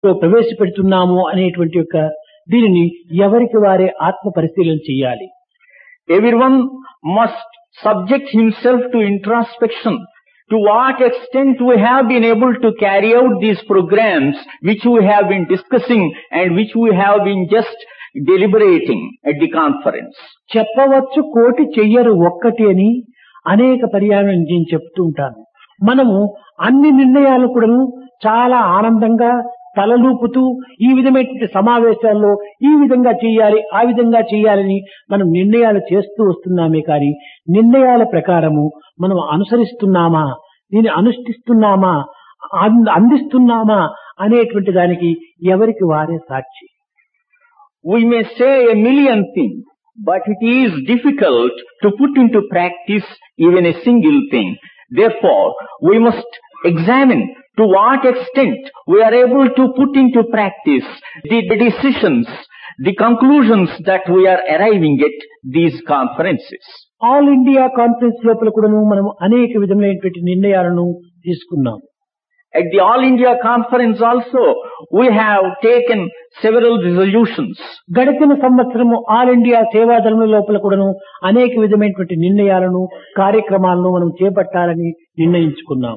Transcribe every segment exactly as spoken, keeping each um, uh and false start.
ప్రవేశపెడుతున్నాము అనేటువంటి యొక్క దీనిని ఎవరికి వారే ఆత్మ పరిశీలన చేయాలి. Everyone must subject himself to introspection. To what extent we have been able to carry out these programs which we have been discussing and which we have been just deliberating at the conference. చెప్పవచ్చు కోటి చెయ్యరు ఒక్కటి అని అనేక పర్యాయం నేను చెప్తూ ఉంటాను. మనము అన్ని నిర్ణయాలు కూడాను చాలా ఆనందంగా తలలూపుతూ ఈ విధమైనటువంటి సమావేశాల్లో ఈ విధంగా చేయాలి ఆ విధంగా చేయాలని మనం నిర్ణయాలు చేస్తూ వస్తున్నామే కానీ నిర్ణయాల ప్రకారము మనం అనుసరిస్తున్నామా, దీన్ని అనుష్ఠిస్తున్నామా, అందిస్తున్నామా అనేటువంటి దానికి ఎవరికి వారే సాక్షి. We may say a million things, but it is difficult to put into practice even a single thing. Therefore, we must examine to what extent we are able to put into practice the decisions, the conclusions that we are arriving at these conferences. All India conference లోపల కూడాను మనం అనేక విధమైనటువంటి నిర్ణయాలను తీసుకున్నాం. At the All India Conference also, we have taken several resolutions. గడిచిన సంవత్సరము all India సేవాదళం లోపల కూడాను అనేక విధమైనటువంటి నిర్ణయాలను కార్యక్రమాలను మనం చేపట్టాలని నిర్ణయించుకున్నాం.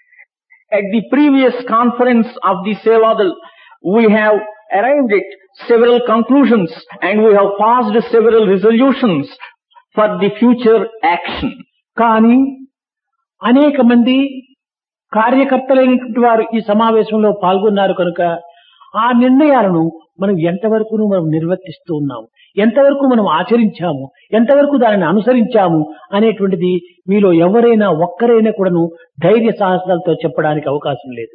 At the previous conference of the Sevadal, we have arrived at several conclusions and we have passed several resolutions for the future action. కానీ అనేక మంది కార్యకర్తలైనటువంటి వారు ఈ సమావేశంలో పాల్గొన్నారు కనుక ఆ నిర్ణయాలను మనం ఎంతవరకు మనం నిర్వర్తిస్తూ ఉన్నాము, ఎంతవరకు మనం ఆచరించాము, ఎంతవరకు దానిని అనుసరించాము అనేటువంటిది మీలో ఎవరైనా ఒక్కరైనా కూడాను ధైర్య సాహసాలతో చెప్పడానికి అవకాశం లేదు.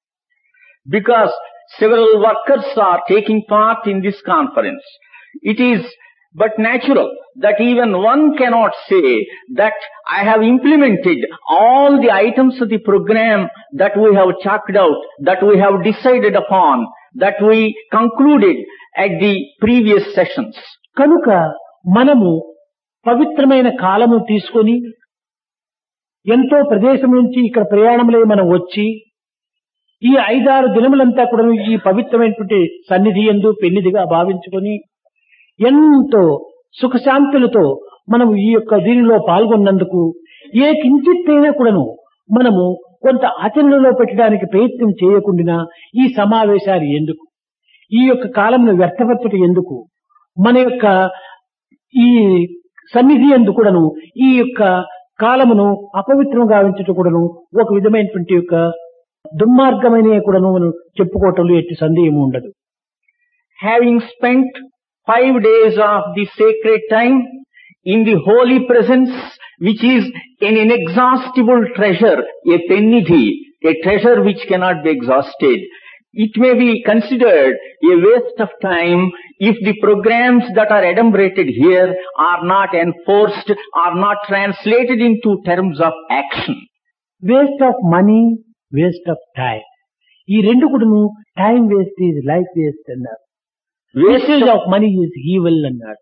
Because several workers are taking part in this conference, it is but natural that even one cannot say that I have implemented all the items of the program that we have chalked out, that we have decided upon, that we concluded at the previous sessions. కనుక మనము పవిత్రమైన కాలము తీసుకొని ఎంతో ప్రదేశం నుంచి ఇక్కడ ప్రయాణంలో మనం వచ్చి ఈ ఐదారు దినములంతా కూడా ఈ పవిత్రమైనటువంటి సన్నిధి యందు పెన్నిదిగా భావించుకొని ఎంతో సుఖశాంతులతో మనము ఈ యొక్క దీనిలో పాల్గొన్నందుకు ఏ కించిత్తైనా కూడాను మనము కొంత ఆచరణలో పెట్టడానికి ప్రయత్నం చేయకుండా ఈ సమావేశాలు ఎందుకు, ఈ యొక్క కాలంలో వ్యర్థపరచడం ఎందుకు, మన యొక్క ఈ సన్నిధి యందు కూడాను ఈ యొక్క కాలమును అపవిత్రంగా గావించటం కూడాను ఒక విధమైనటువంటి యొక్క దుర్మార్గమైన కూడాను మనం చెప్పుకోవటంలో ఎట్టి సందేహం ఉండదు. Having spent five days of the sacred time in the holy presence, which is an inexhaustible treasure, a pennidhi, a treasure which cannot be exhausted, it may be considered a waste of time if the programs that are adumbrated here are not enforced, are not translated into terms of action. Waste of money, waste of time. ఈ రెండు కూడాను time waste is life waste అన్నారు. Wastage of money is evil అన్నాడు.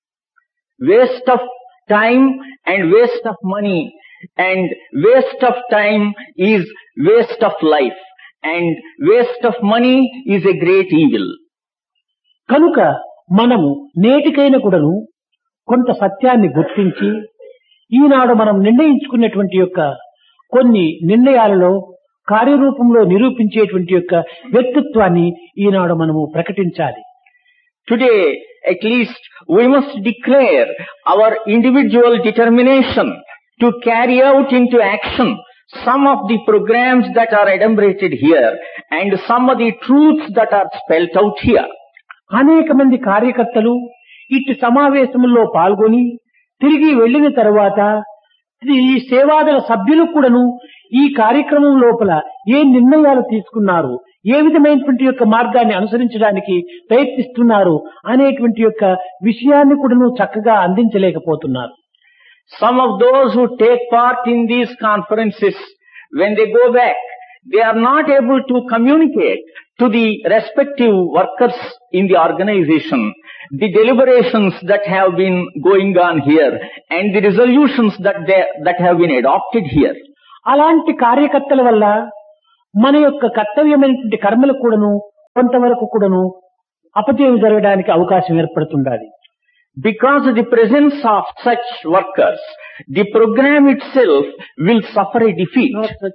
Waste of time and waste of money and waste of time is waste of life and waste of money is a great evil. కనుక మనము నేటికైనా కూడాను కొంత సత్యాన్ని గుర్తించి ఈనాడు మనం నిర్ణయించుకున్నటువంటి యొక్క కొన్ని నిర్ణయాలలో కార్యరూపంలో నిరూపించేటువంటి యొక్క వ్యక్తిత్వాన్ని ఈనాడు మనము ప్రకటించాలి. Today, at least, we must declare our individual determination to carry out into action some of the programs that are adumbrated here and some of the truths that are spelt out here. అనేక మంది కార్యకర్తలు ఇట్టి సమావేశంలో పాల్గొని తిరిగి వెళ్లిన తర్వాత ఈ సేవాదళ సభ్యులు కూడాను ఈ కార్యక్రమం లోపల ఏ నిర్ణయాలు తీసుకున్నారు, ఏ విధమైనటువంటి యొక్క మార్గాన్ని అనుసరించడానికి ప్రయత్నిస్తున్నారు అనేటువంటి యొక్క విషయాన్ని కూడాను చక్కగా అందించలేకపోతున్నారు. Some of those who take part in these conferences, when they go back, they are not able to communicate to the respective workers in the organization the deliberations that have been going on here and the resolutions that they, that have been adopted here. అలాంటి కార్యకర్తల వల్ల మన యొక్క కర్తవ్యమైనటువంటి కర్మలు కూడాను కొంతవరకు కూడాను అపజయం జరగడానికి అవకాశం ఏర్పడుతుండాలి. Because of the presence of such workers, the program itself will suffer a defeat.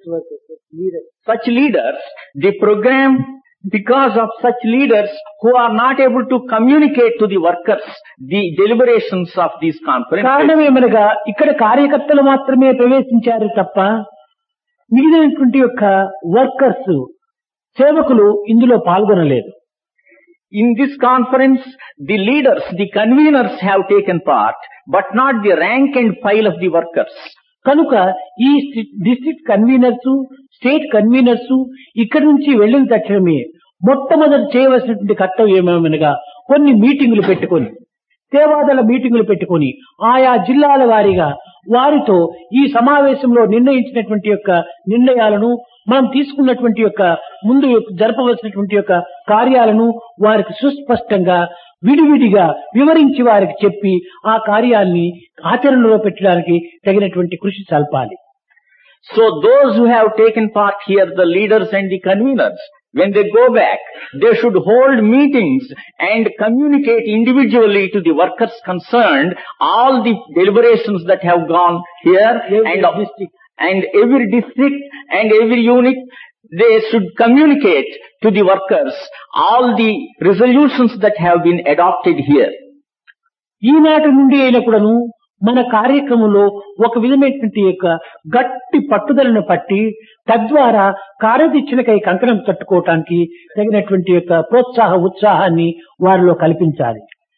Such leaders, the program, because of such leaders who are not able to communicate to the workers the deliberations of these conferences. కారణమేమనగా ఇక్కడ కార్యకర్తలు మాత్రమే ప్రవేశించారు తప్ప మిగిలినటువంటి యొక్క workers సేవకులు ఇందులో పాల్గొనలేదు. In this conference, the leaders, the conveners have taken part, but not the rank and file of the workers. కనుక ఈ డిస్ట్రిక్ట్ కన్వీనర్స్, స్టేట్ కన్వీనర్స్ ఇక్కడి నుంచి వెళ్లిన తక్షణమే మొట్టమొదటి చేయవలసినటువంటి కర్తవ్యం ఏమనగా కొన్ని మీటింగులు పెట్టుకొని, సేవాదళ మీటింగులు పెట్టుకొని ఆయా జిల్లాల వారీగా వారితో ఈ సమావేశంలో నిర్ణయించినటువంటి యొక్క నిర్ణయాలను, మనం తీసుకున్నటువంటి యొక్క ముందు జరపవలసినటువంటి యొక్క కార్యాలను వారికి సుస్పష్టంగా విడివిడిగా వివరించి వారికి చెప్పి ఆ కార్యాన్ని ఆచరణలో పెట్టడానికి తగినటువంటి కృషి సల్పాలి. So those who have taken part here, the leaders and the conveners, when they go back, they should hold meetings and communicate individually to the workers concerned all the deliberations that have gone here, and, and every district and every unit, they should communicate to the workers all the resolutions that have been adopted here. ఈనాటి నుండి అయినప్పుడను మన కార్యక్రమంలో ఒక విధమైనటువంటి యొక్క గట్టి పట్టుదలను పట్టి తద్వారా కార్యదీక్షణకై కంకణం కట్టుకోవటానికి తగినటువంటి యొక్క ప్రోత్సాహ ఉత్సాహాన్ని వారిలో కల్పించాలి.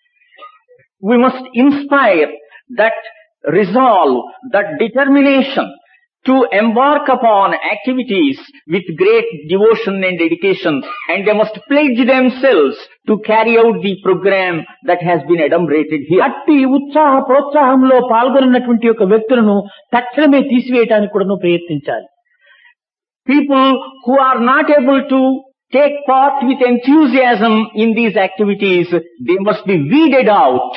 We must inspire that resolve, that determination to embark upon activities with great devotion and dedication, and they must pledge themselves to carry out the program that has been enumerated here. అట్టి ఉత్సాహ ప్రోత్సాహంలో పాల్గొన్నటువంటి యొక్క వ్యక్తులను తక్షణమే తీసివేయడానికి కూడా ప్రయత్నించాలి. People who are not able to take part with enthusiasm in these activities, they must be weeded out.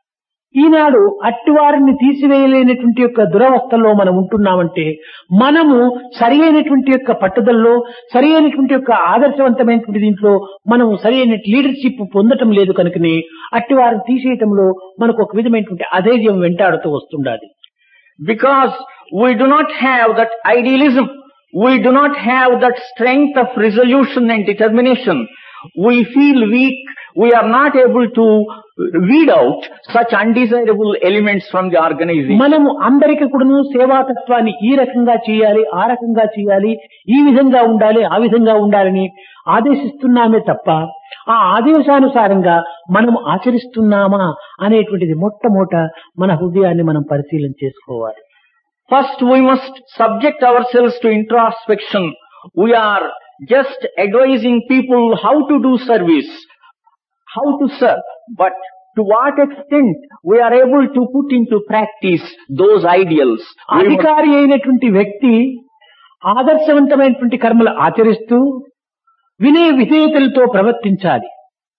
ఈనాడు అట్టి వారిని తీసివేయలేనటువంటి యొక్క దురవస్థలో మనం ఉంటున్నామంటే మనము సరి అయినటువంటి యొక్క పట్టుదలలో, సరి అయినటువంటి యొక్క ఆదర్శవంతమైనటువంటి దీంట్లో మనం సరి అయిన లీడర్షిప్ పొందటం లేదు కనుకనే అట్టి వారిని తీసేయటంలో మనకు ఒక విధమైనటువంటి అధైర్యం వెంటాడుతూ వస్తుండాలి. Because we do not have that idealism, we do not have that strength of resolution and determination, we feel weak, we are not able to weed out such undesirable elements from the organization. మనము అందరికీ కూడాను సేవాతత్వాన్ని ఈ రకంగా చేయాలి, ఆ రకంగా చేయాలి, ఈ విధంగా ఉండాలి, ఆ విధంగా ఉండాలని ఆదేశిస్తున్నామే తప్ప ఆ ఆదేశానుసారంగా మనం ఆచరిస్తున్నామా అనేటువంటిది మొట్టమొదట మన హృదయాన్ని మనం పరిశీలన చేసుకోవాలి. First we must subject ourselves to introspection. We are just advising people how to do service, how to serve, but to what extent we are able to put into practice those ideals. అధికారి అయినటువంటి వ్యక్తి ఆదర్శవంతమైనటువంటి కర్మలు ఆచరిస్తూ వినయ విధేయతలతో ప్రవర్తించాలి.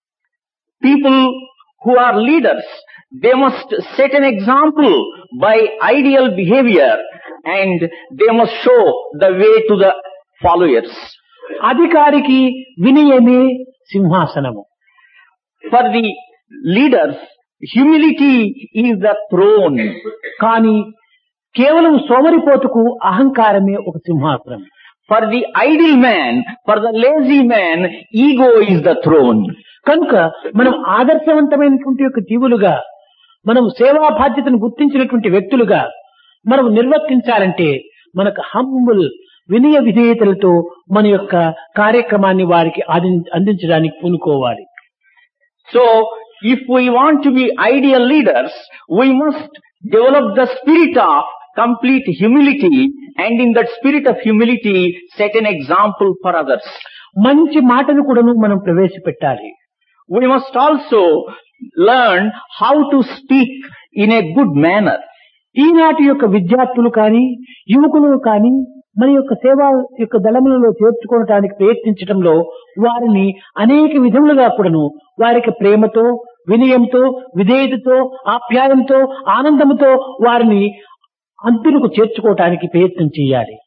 People who are leaders, they must set an example by ideal behavior, and they must show the way to the followers. అధికారికి వినయమే సింహాసనము. For the leaders, humility is the throne. కానీ కేవలం సోమరిపోతుకు అహంకారమే ఒక సింహాసనం. For the idle man, for the lazy man, ego is the throne. కనుక మనం ఆదర్శవంతమైనటువంటి యొక్క జీవులుగా, మనం సేవా బాధ్యతను గుర్తించినటువంటి వ్యక్తులుగా మనం నిర్వర్తించాలంటే మనకు హంబుల్ వినయ విధేయతలతో మన యొక్క కార్యక్రమాన్ని వారికి అందించడానికి పూనుకోవాలి. So, if we want to be ideal leaders, we must develop the spirit of complete humility, and in that spirit of humility set an example for others. మంచి మాటను కూడాను మనం ప్రవేశపెట్టాలి. We must also learn how to speak in a good manner. ఈనాటి యొక్క విద్యార్థులు కానీ యువకులు కానీ మన యొక్క సేవా యొక్క దళములలో చేర్చుకోవడానికి ప్రయత్నించడంలో వారిని అనేక విధములుగా కూడాను వారికి ప్రేమతో, వినయంతో, విధేయతతో, ఆప్యాయంతో, ఆనందంతో వారిని అంతులకు చేర్చుకోవటానికి ప్రయత్నం చేయాలి.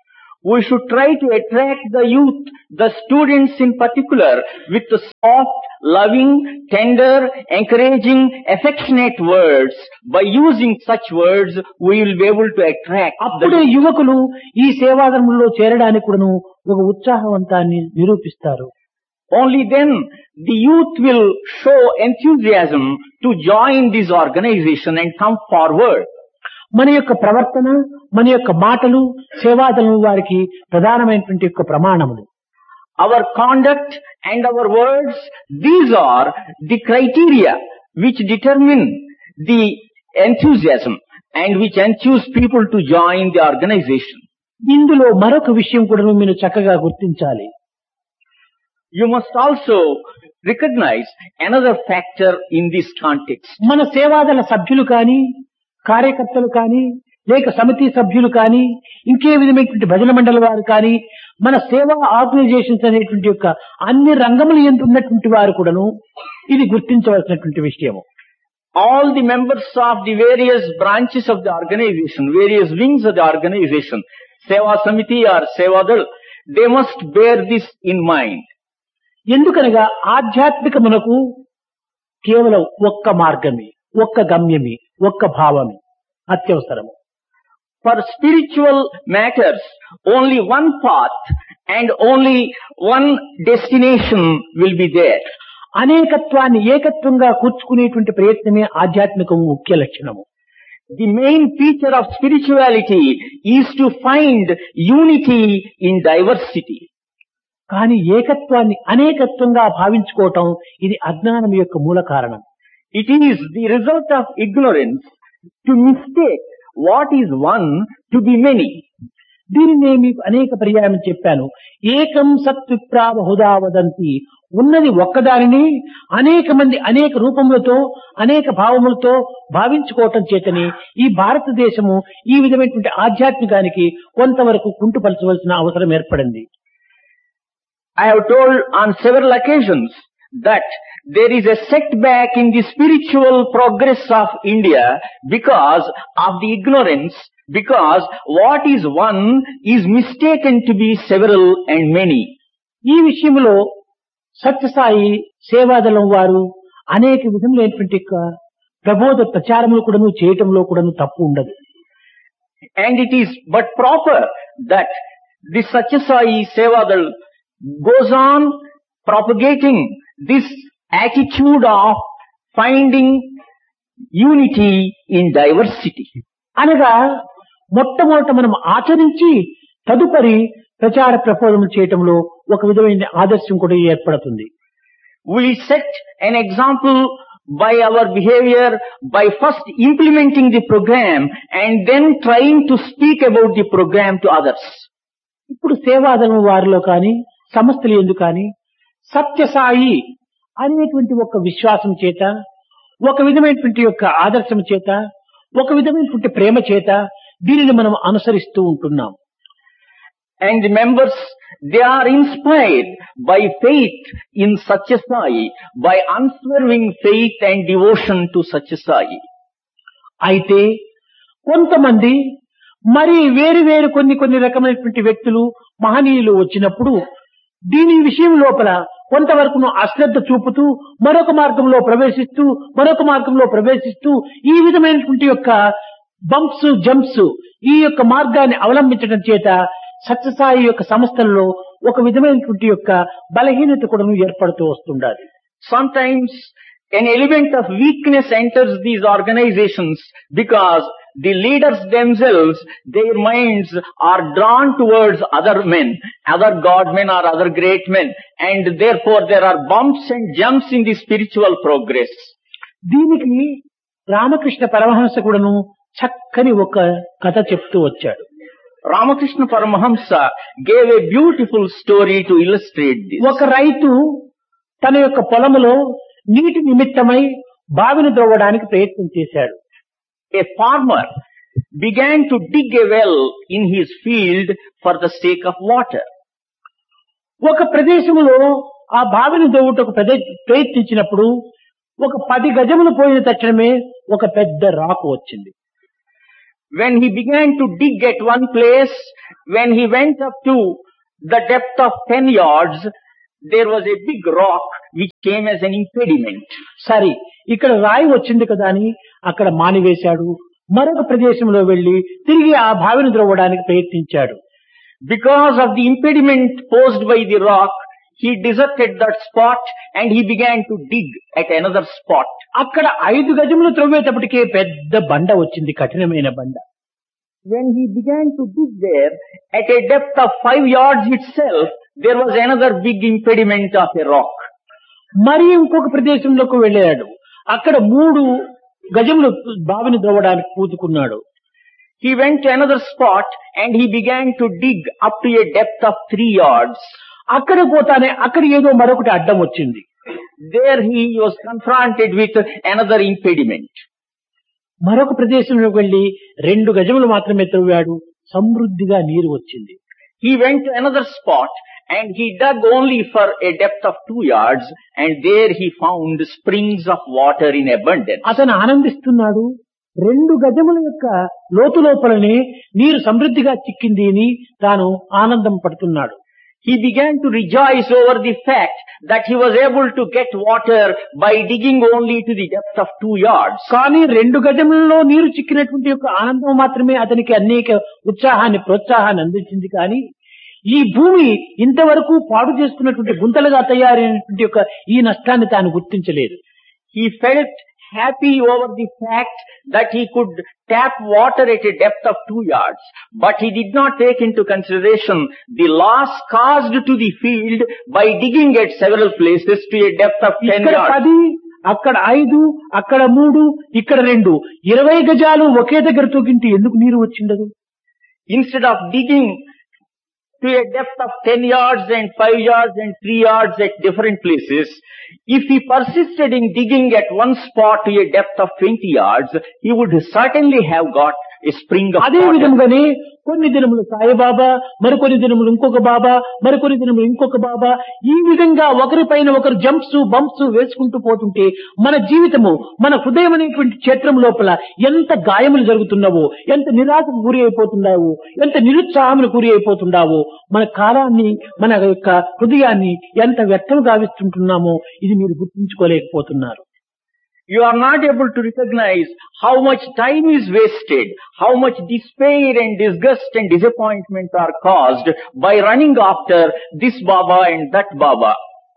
we should try to attract the youth, the students in particular, with the soft, loving, tender, encouraging, affectionate words. By using such words, we will be able to attract the అప్పుడే youth. యువకులు ఈ సేవాధర్మంలో చేరడానికి కూడాను ఒక ఉత్సాహవంతాన్ని నిరూపిస్తారు. Only then the youth will show enthusiasm to join this organization and come forward. మన యొక్క ప్రవర్తన, మన యొక్క మాటలు సేవాదళం వారికి ప్రధానమైనటువంటి యొక్క ప్రమాణములు. Our conduct and our words, these are the criteria which determine the enthusiasm and which enthuse people to join the organization. ఇందులో మరొక విషయం కూడా మీరు చక్కగా గుర్తించాలి. You must also recognize another factor in this context. మన సేవాదళ సభ్యులు కానీ, కార్యకర్తలు కానీ, లేక సమితి సభ్యులు కానీ, ఇంకే విధమైనటువంటి భజన మండలి వారు కానీ, మన సేవా ఆర్గనైజేషన్స్ అనేటువంటి యొక్క అన్ని రంగములు ఎందు ఉన్నటువంటి వారు కూడాను ఇది గుర్తించవలసినటువంటి విషయము. All the members of the various branches of the organization, various wings of the organization, Seva Samiti or Sevadal, they must bear this in mind. ఎందుకనగా ఆధ్యాత్మికమునకు కేవలం ఒక్క మార్గమే, ఒక్క గమ్యమే, ఒక్క భావమే అత్యవసరము. For spiritual matters, only one path and only one destination will be there. అనేకత్వాన్ని ఏకత్వంగా కూర్చుకునేటువంటి ప్రయత్నమే ఆధ్యాత్మికము ముఖ్య లక్షణము. The main feature of spirituality is to find unity in diversity. కానీ ఏకత్వాన్ని అనేకత్వంగా భావించుకోవటం ఇది అజ్ఞానం యొక్క మూల కారణం. It is the result of ignorance to mistake what is one to be many. దీనినే మీకు అనేక పర్యాయం చెప్పాను. ఏకం సత్విప్రా బహుదా వదంతి. ఉన్నది ఒక్కదానిని అనేక మంది అనేక రూపములతో అనేక భావములతో భావించుకోవటం చేతని ఈ భారతదేశము ఈ విధమైనటువంటి ఆధ్యాత్మికానికి కొంతవరకు కుంటుపరచవలసిన అవసరం ఏర్పడింది. I have told on several occasions that there is a setback in the spiritual progress of India because of the ignorance, because what is one is mistaken to be several and many. ఈ విషయంలో సత్యసాయి సేవాదళం వారు అనేక విధములైనటువంటి ప్రబోధ ప్రచారములు కూడాను చేయటంలో కూడాను తప్పు ఉండదు. And it is but proper that the Satyasai Sevadal goes on propagating this attitude of finding unity in diversity. అనగా మొట్టమొదట మనం ఆచరించి తదుపరి ప్రచార ప్రబోధములు చేయటంలో ఒక విధమైన ఆదర్శం కూడా ఏర్పడుతుంది. We set an example by our behavior, by first implementing the program and then trying to speak about the program to others. ఇప్పుడు సేవాదళం వారిలో కానీ సంస్థలు ఎందుకు కానీ సత్యసాయి అనేటువంటి ఒక విశ్వాసం చేత, ఒక విధమైనటువంటి యొక్క ఆదర్శం చేత, ఒక విధమైనటువంటి ప్రేమ చేత దీనిని మనం అనుసరిస్తూ ఉంటున్నాం. And the members, they are inspired by faith in Satyasai, by unswerving faith and devotion to Satyasai. అయితే కొంతమంది మరి వేరు వేరు కొన్ని కొన్ని రకమైనటువంటి వ్యక్తులు మహనీయులు వచ్చినప్పుడు దీని విషయం లోపల కొంతవరకు అశ్రద్ధ చూపుతూ మరొక మార్గంలో ప్రవేశిస్తూ మరొక మార్గంలో ప్రవేశిస్తూ ఈ విధమైనటువంటి యొక్క బంప్స్ జంప్స్ ఈ యొక్క మార్గాన్ని అవలంబించడం చేత సత్యసాయి యొక్క సంస్థల్లో ఒక విధమైనటువంటి యొక్క బలహీనత కూడా ఏర్పడుతూ వస్తుండాలి. Sometimes an element of weakness enters these organizations because the leaders themselves, their minds are drawn towards other men, other god men or other great men, and therefore there are bumps and jumps in the spiritual progress. దీనికి రామకృష్ణ పరమహంస కూడాను చక్కని ఒక కథ చెప్తూ వచ్చాడు. Ramakrishna Paramahamsa gave a beautiful story to illustrate this. ఒక రైతు తన యొక్క పొలములో నీటి నిమిత్తమై బావిని త్రవ్వడానికి ప్రయత్నం చేశాడు. A farmer began to dig a well in his field for the sake of water. ఒక ప్రదేశంలో ఆ బావిని త్రవ్వుటకు ప్రయత్నించినప్పుడు ఒక పది గజములు పోయిన తక్షణమే ఒక పెద్ద రాకు వచ్చింది. When he began to dig at one place, when he went up to the depth of ten yards, there was a big rock which came as an impediment. సరే ఇక్కడ రాయి వచ్చింది కదా అని అక్కడ మానివేశాడు. మరొక ప్రదేశంలో వెళ్లి తిరిగి ఆ బావిని త్రవ్వడానికి ప్రయత్నించాడు. Because of the impediment posed by the rock, he deserted that spot and he began to dig at another spot. అక్కడ ఐదు గజములు త్రవ్వేటప్పటికే పెద్ద బండ వచ్చింది, కఠినమైన బండ. When he began to dig there, at a depth of five yards itself, there was another big impediment of a rock. మరి ఇంకొక ప్రదేశంలోకి వెళ్ళాడు. అక్కడ మూడు గజములు బావిని త్రవ్వడానికి పూతుకున్నాడు. He went to another spot and he began to dig up to a depth of three yards. అక్కడ పోతానే అక్కడ ఏదో మరొకటి అడ్డం వచ్చింది. There he was confronted with another impediment. మరొక ప్రదేశంలోకి వెళ్లి రెండు గజములు మాత్రమే త్రవ్వాడు. సమృద్ధిగా నీరు వచ్చింది. He went to another spot and he dug only for a depth of two yards and there he found springs of water in abundance. అతను ఆనందిస్తున్నాడు. రెండు గజముల యొక్క లోతు లోపలనే నీరు సమృద్ధిగా చిక్కింది అని తాను ఆనందం పడుతున్నాడు. He began to rejoice over the fact that he was able to get water by digging only to the depth of two yards. కానీ రెండు గజములలో నీరు చిక్కినటువంటి యొక్క ఆనందం మాత్రమే అతనికి అనేక ఉత్సాహాన్ని ప్రోత్సాహాన్ని అందించింది. కానీ ఈ భూమి ఇంతవరకు పాడు చేసుకున్నటువంటి గుంతలుగా తయారైనటువంటి యొక్క ఈ నష్టాన్ని తాను గుర్తించలేదు. He felt happy over the fact that he could tap water at a depth of two yards, but he did not take into consideration the loss caused to the field by digging at several places to a depth of ten ఇక్కడ yards. పది, అక్కడ ఐదు, అక్కడ మూడు, ఇక్కడ రెండు, ఇరవై గజాలు ఒకే దగ్గర తొగింటి ఎందుకు నీరు వచ్చిండదు? Instead of digging to a depth of ten yards and five yards and three yards at different places, if he persisted in digging at one spot to a depth of twenty yards, he would certainly have got a spring of అదే water. విధంగానే కొన్ని దినములు సాయిబాబా, మరికొన్ని దినములు ఇంకొక బాబా, మరికొన్ని దినములు ఇంకొక బాబా, ఈ విధంగా ఒకరిపైన ఒకరు జంప్స్ బంప్స్ వేసుకుంటూ పోతుంటే మన జీవితము, మన హృదయం అనేటువంటి క్షేత్రం లోపల ఎంత గాయములు జరుగుతున్నావో, ఎంత నిరాశకు గురి అయిపోతున్నావో, ఎంత నిరుత్సాహములు గురి అయిపోతున్నావో, మన కాలాన్ని, మన యొక్క హృదయాన్ని ఎంత వ్యర్థం గావిస్తుంటున్నామో ఇది మీరు గుర్తించుకోలేకపోతున్నారు. You are not able to recognize how much time is wasted, how much despair and disgust and disappointment are caused by running after this Baba and that Baba.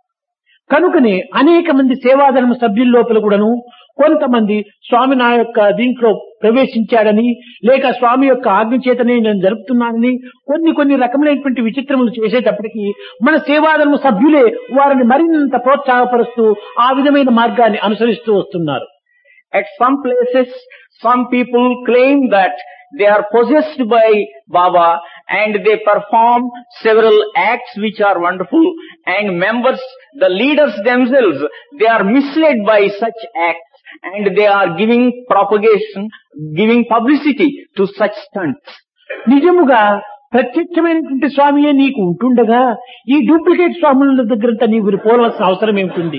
కనుకనే అనేక మంది సేవాధర్మ సభ్యుల లోపల కూడాను కొంతమంది స్వామి నా యొక్క దీంట్లో ప్రవేశించాడని, లేక స్వామి యొక్క ఆజ్ఞ చేతనే నేను జరుపుతున్నానని కొన్ని కొన్ని రకములైనటువంటి విచిత్రములు చేసేటప్పటికీ మన సేవాధర్మ సభ్యులే వారిని మరింత ప్రోత్సాహపరుస్తూ ఆ విధమైన మార్గాన్ని అనుసరిస్తూ వస్తున్నారు. At some places, some people claim that they are possessed by Baba and they perform several acts which are wonderful, and members, the leaders themselves, they are misled by such acts and they are giving propagation, giving publicity to such stunts. నిజముగా ప్రత్యక్షమైనటువంటి స్వామియే నీకు ఉంటుండగా ఈ duplicate స్వాముల దగ్గరంతా నీవు పోవాల్సిన అవసరం ఏమిటి?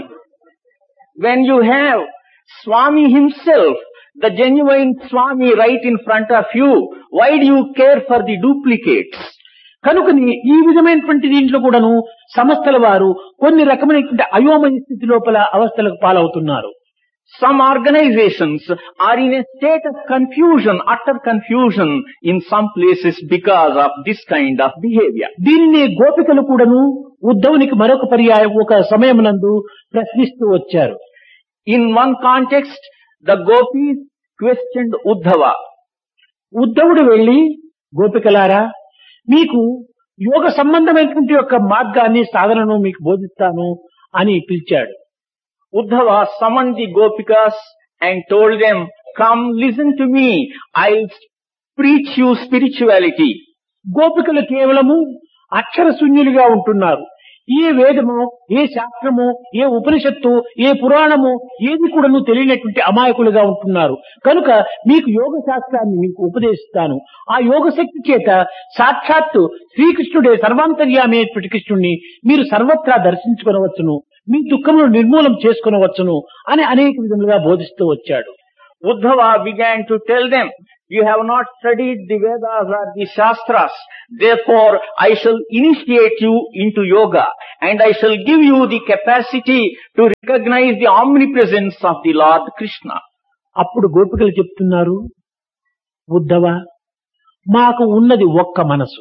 When you have Swami himself, the genuine Swami right in front of you, why do you care for the duplicates? కనుకని ఈ విధమైనటువంటి దీంట్లో కూడాను సంస్థల వారు కొన్ని రకమైనటువంటి అయోమయ స్థితి లోపల అవస్థలకు పాలవుతున్నారు. Some organizations are in a state of confusion, utter confusion in some places because of this kind of behavior. దీనిని గోపికలు కూడాను ఉద్ధవునికి మరొక పర్యాయం ఒక సమయమునందు ప్రశ్నిస్తూ వచ్చారు. In one context, the gopis questioned Uddhava. ఉద్ధవుడు వెళ్లి, గోపికలారా మీకు యోగ సంబంధమైనటువంటి యొక్క మార్గాన్ని సాధనను మీకు బోధిస్తాను అని పిలిచాడు. Uddhava summoned the gopikas and told them, come listen to me, I'll preach you spirituality. గోపికలు కేవలము అక్షర శూన్యులుగా ఉంటున్నారు. ఏ వేదము, ఏ శాస్త్రము, ఏ ఉపనిషత్తు, ఏ పురాణము ఏది కూడాను తెలియనటువంటి అమాయకులుగా ఉంటున్నారు. కనుక మీకు యోగ శాస్త్రాన్ని మీకు ఉపదేశిస్తాను. ఆ యోగ శక్తి చేత సాక్షాత్తు శ్రీకృష్ణుడే సర్వాంతర్యామి అయినటువంటి కృష్ణుడిని మీరు సర్వత్రా దర్శించుకొనవచ్చును, మీ దుఃఖమును నిర్మూలం చేసుకొనవచ్చును అని అనేక విధములుగా బోధిస్తూ వచ్చాడు. Uddhava began to tell them You have not studied the Vedas or the Shastras. Therefore, I shall initiate you into yoga and I shall give you the capacity to recognize the omnipresence of the Lord Krishna. అప్పుడు గోపికలు చెప్తున్నారు, ఉద్ధవ, మాకు ఉన్నది ఒక్క మనసు.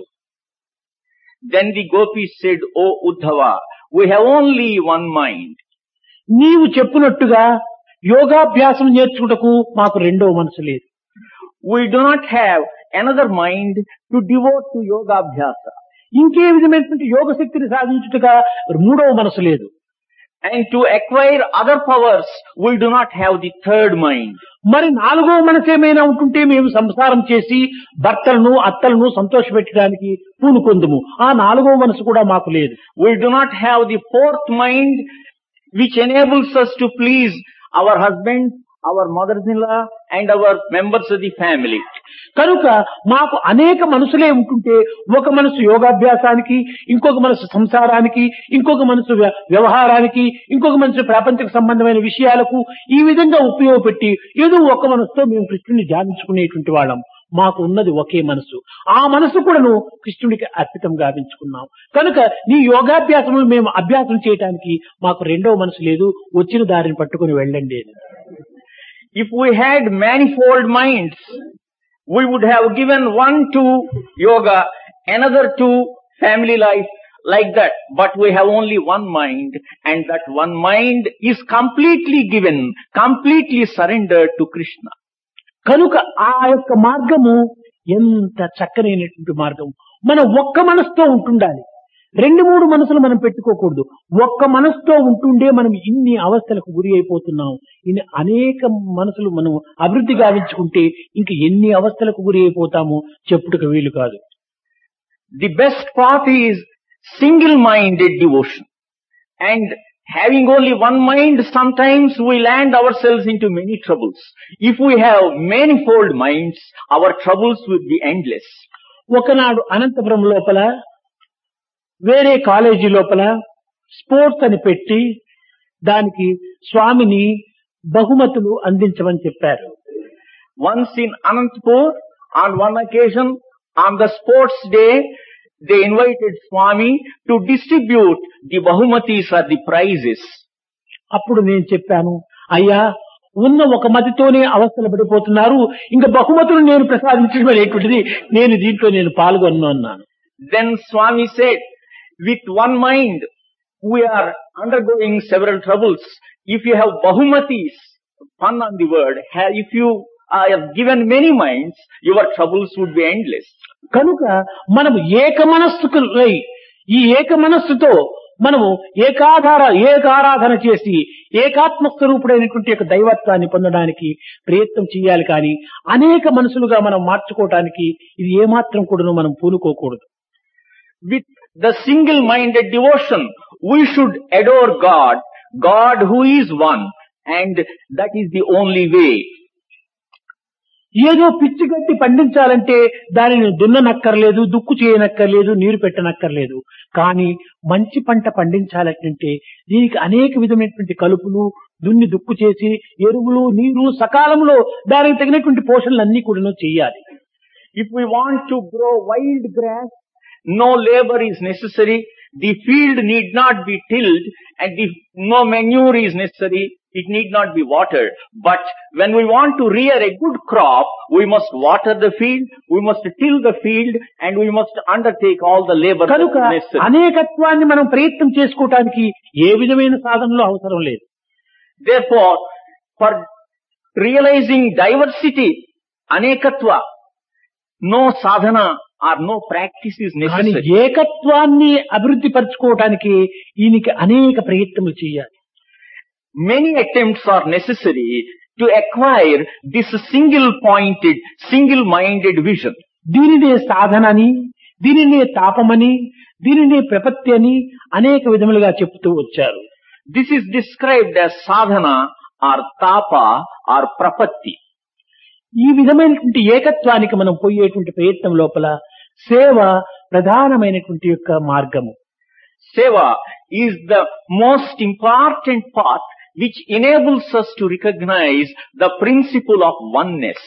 Then the gopis said, O Uddhava, we have only one mind. నీవు చెప్పినట్టుగా యోగాభ్యాసం నేర్చుకుంటకు మాకు రెండో మనసు లేదు. We do not have another mind to devote to yoga abhyasa. ఇంకే విధమైనటువంటి యోగ శక్తిని సాధించుటగా మూడవ మనసు లేదు. And to acquire other powers, we do not have the third mind. మరి నాలుగో మనసు ఏమైనా ఉంటుంటే మేము సంసారం చేసి భర్తలను అత్తలను సంతోషపెట్టడానికి పూనుకొందుము. ఆ నాలుగో మనసు కూడా మాకు లేదు. We do not have the fourth mind which enables us to please our husband, our mothers-in-law and our members of the family. కనుక మాకు అనేక మనసులే ఉంటుంటే ఒక మనసు యోగాభ్యాసానికి, ఇంకొక మనసు సంసారానికి, ఇంకొక మనసు వ్యవహారానికి, ఇంకొక మనసు ప్రాపంచిక సంబంధమైన విషయాలకు ఈ విధంగా ఉపయోగపెట్టి ఏదో ఒక మనసుతో మేము కృష్ణుని ధ్యానించుకునేటువంటి వాళ్ళం. మాకు ఉన్నది ఒకే మనసు. ఆ మనసు కూడాను కృష్ణుడికి అర్పితం గావించుకున్నాం. కనుక నీ యోగాభ్యాసములు మేము అభ్యాసం చేయడానికి మాకు రెండవ మనసు లేదు, వచ్చిన దారిని పట్టుకుని వెళ్ళండి. If we had manifold minds, we would have given one to yoga, another to family life, like that. But we have only one mind, and that one mind is completely given, completely surrendered to Krishna. కనుక ఆ యొక్క మార్గము ఎంత చక్కనైనటువంటి మార్గం. మనం ఒక్క మనసుతో ఉంటుండాలి. రెండు మూడు మనసులు మనం పెట్టుకోకూడదు. ఒక్క మనసుతో ఉంటుండే మనం ఇన్ని అవస్థలకు గురి అయిపోతున్నాం. ఇన్ని అనేక మనసులు మనం అభివృద్ధి గావించుకుంటే ఇంక ఎన్ని అవస్థలకు గురి అయిపోతామో చెప్పుటకు వీలు కాదు. The best path is single-minded devotion. And having only one mind, sometimes we land ourselves into many troubles. If we have manifold minds, our troubles will be endless. ఒకనాడు అనంతపురం లోపల వేరే కాలేజీ లోపల స్పోర్ట్స్ అని పెట్టి దానికి స్వామిని బహుమతులు అందించమని చెప్పారు. Once in Anantapur, on one occasion, on the sports day, they invited Swami to distribute the bahumatis or the prizes. అప్పుడు నేను చెప్పాను, అయ్యా ఉన్న ఒక మతితోనే అవస్థలు పడిపోతున్నారు, ఇంకా బహుమతులు నేను ప్రసాదించడం అనేటువంటిది నేను దీంట్లో నేను పాల్గొన్ను అన్నాను. Then Swami said, with one mind, we are undergoing several troubles. If you have bahumatis, pun on the word, if you have given many minds, your troubles would be endless. కనుక మనము ఏక మనస్సుకు ఈ ఏక మనస్సుతో మనము ఏకాధార ఏకారాధన చేసి ఏకాత్మ స్వరూపుడైనటువంటి యొక్క దైవత్వాన్ని పొందడానికి ప్రయత్నం చేయాలి. కానీ అనేక మనసులుగా మనం మార్చుకోవటానికి ఇది ఏమాత్రం కూడా మనం పూనుకోకూడదు. With the single-minded devotion, we should adore God, God who is one, and that is the only way. ఏదో పిచ్చి గడ్డి పండించాలంటే దానిని దున్ననక్కర్లేదు, దుక్కు చేయనక్కర్లేదు, నీరు పెట్టనక్కర్లేదు. కానీ మంచి పంట పండించాలంటే దీనికి అనేక విధమైనటువంటి కలుపులు దున్ని దుక్కు చేసి ఎరువులు నీరు సకాలంలో దానికి తగినటువంటి పోషణలన్నీ కూడా చేయాలి. If we want to grow wild grass, no labor is necessary, the field need not be tilled, and the, no manure is necessary, it need not be watered. But when we want to rear a good crop, we must water the field, we must till the field, and we must undertake all the labor కనుక necessary. అనేకత్వాన్ని మనం ప్రయత్నం చేసుకోవటానికి ఏ విధమైన సాధనలు అవసరం లేదు. Therefore, for realizing diversity, anekatva, no sadhana or no practice is కానీ necessary. ఏకత్వాన్ని అభివృద్ధి పరచుకోవటానికి ఈయనకి అనేక ప్రయత్నములు చేయాలి. Many attempts are necessary to acquire this single-pointed, single-minded vision. దీనినే సాధనని, దీనినే తాపమని, దీనినే ప్రపత్తి అని అనేక విధములుగా చెప్తూ వచ్చారు. This is described as sadhana or tapa or prapatti. ఈ విధమైనటువంటి ఏకత్వానికి మనం పోయేటువంటి ప్రయత్నం లోపల సేవ ప్రధానమైనటువంటి యొక్క మార్గము. Seva is the most important path which enables us to recognize the principle of oneness.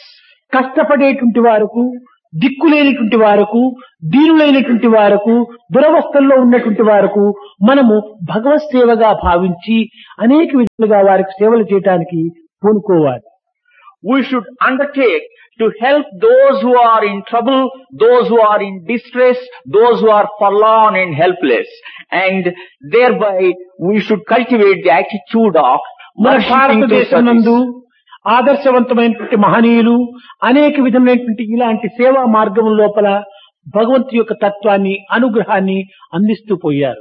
కష్టపడేటువంటి వారకు, దిక్కులేనిటువంటి వారకు, దీనులైనటువంటి వారకు, దురవస్థల్లో ఉన్నటువంటి వారకు మనము భగవత్ సేవగా భావించి అనేక విధాలుగా వారికి సేవలు చేయడానికి పూనుకోవాలి. We should undertake to help those who are in trouble, those who are in distress, those who are forlorn and helpless. And thereby we should cultivate the attitude of మన worshipping భారతదేశం to నందు service. ఆదర్శవంతమైనటువంటి మహనీయులు అనేక విధమైనటువంటి ఇలాంటి సేవా మార్గం లోపల భగవంతు యొక్క తత్వాన్ని, అనుగ్రహాన్ని అందిస్తూ పోయారు.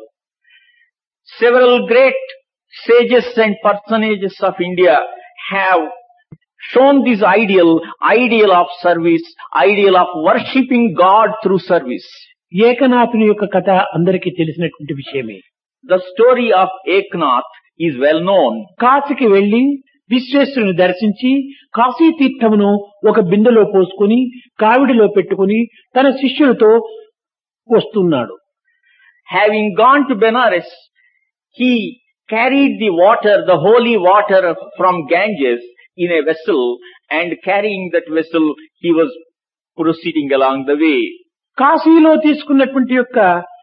Several great sages and personages of India have shown this ideal, ideal of service, ideal of worshipping God through service. ఏకనాథుని యొక్క కథ అందరికీ తెలిసినటువంటి విషయమే. The story of Eknath is well known. కాశీకి వెళ్లి విశ్వేశ్వరుని దర్శించి కాశీ తీర్థమును ఒక బిందెలో పోసుకుని కావిడిలో పెట్టుకుని తన శిష్యులతో వస్తున్నాడు. Having gone to Benares, he carried the water, the holy water from Ganges in a vessel, and carrying that vessel, he was proceeding along the way. కాశీలో తీసుకున్నటువంటి యొక్క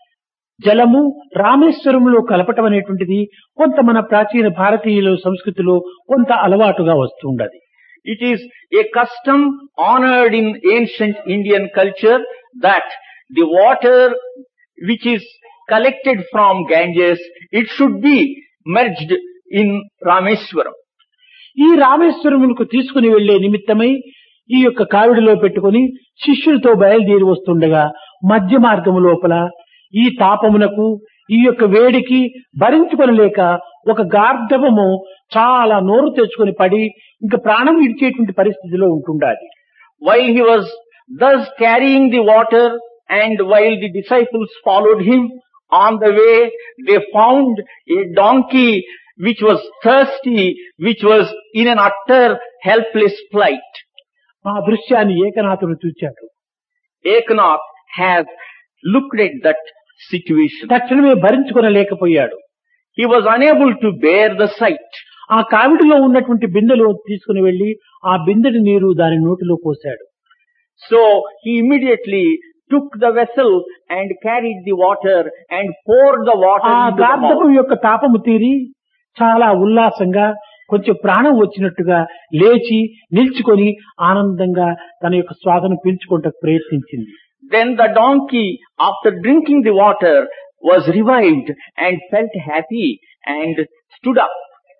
జలము రామేశ్వరంలో కలపటం అనేటువంటిది కొంత మన ప్రాచీన భారతీయుల సంస్కృతిలో కొంత అలవాటుగా వస్తుండది. It is a custom honored in ancient Indian culture that the water which is collected from Ganges, it should be merged in Rameswaram. ఈ రామేశ్వరమునకు తీసుకుని వెళ్లే నిమిత్తమై ఈ యొక్క కావిడిలో పెట్టుకుని శిష్యులతో బయలుదేరి వస్తుండగా మధ్య మార్గము లోపల ఈ తాపమునకు, ఈ యొక్క వేడికి భరించుకొనలేక ఒక గార్ధవము చాలా నోరు తెచ్చుకొని పడి ఇంకా ప్రాణం విడిచేటువంటి పరిస్థితిలో ఉంటుండాలి. While he was thus carrying the water, and while the disciples followed him on the way, they found a donkey which was thirsty, which was in an utter helpless plight. ఆ దృశ్యాన్ని ఏకనాథుడు చూచాడు. Eknath has looked at that situation. తక్షణమే భరించుకొనలేకపోయాడు. He was unable to bear the sight. ఆ కావిడిలో ఉన్నటువంటి బిందెలో తీసుకుని వెళ్లి ఆ బిందెడి నీరు దాని నోటిలో పోశాడు. So he immediately took the vessel and carried the water and poured the water ఆ into the గార్ధపు mouth. యొక్క తాపము తీరి చాలా ఉల్లాసంగా కొంచెం ప్రాణం వచ్చినట్టుగా లేచి నిల్చుకొని ఆనందంగా తన యొక్క శ్వాసను పీల్చుకోవడానికి ప్రయత్నించింది. Then the donkey, after drinking the water, was revived and felt happy and stood up.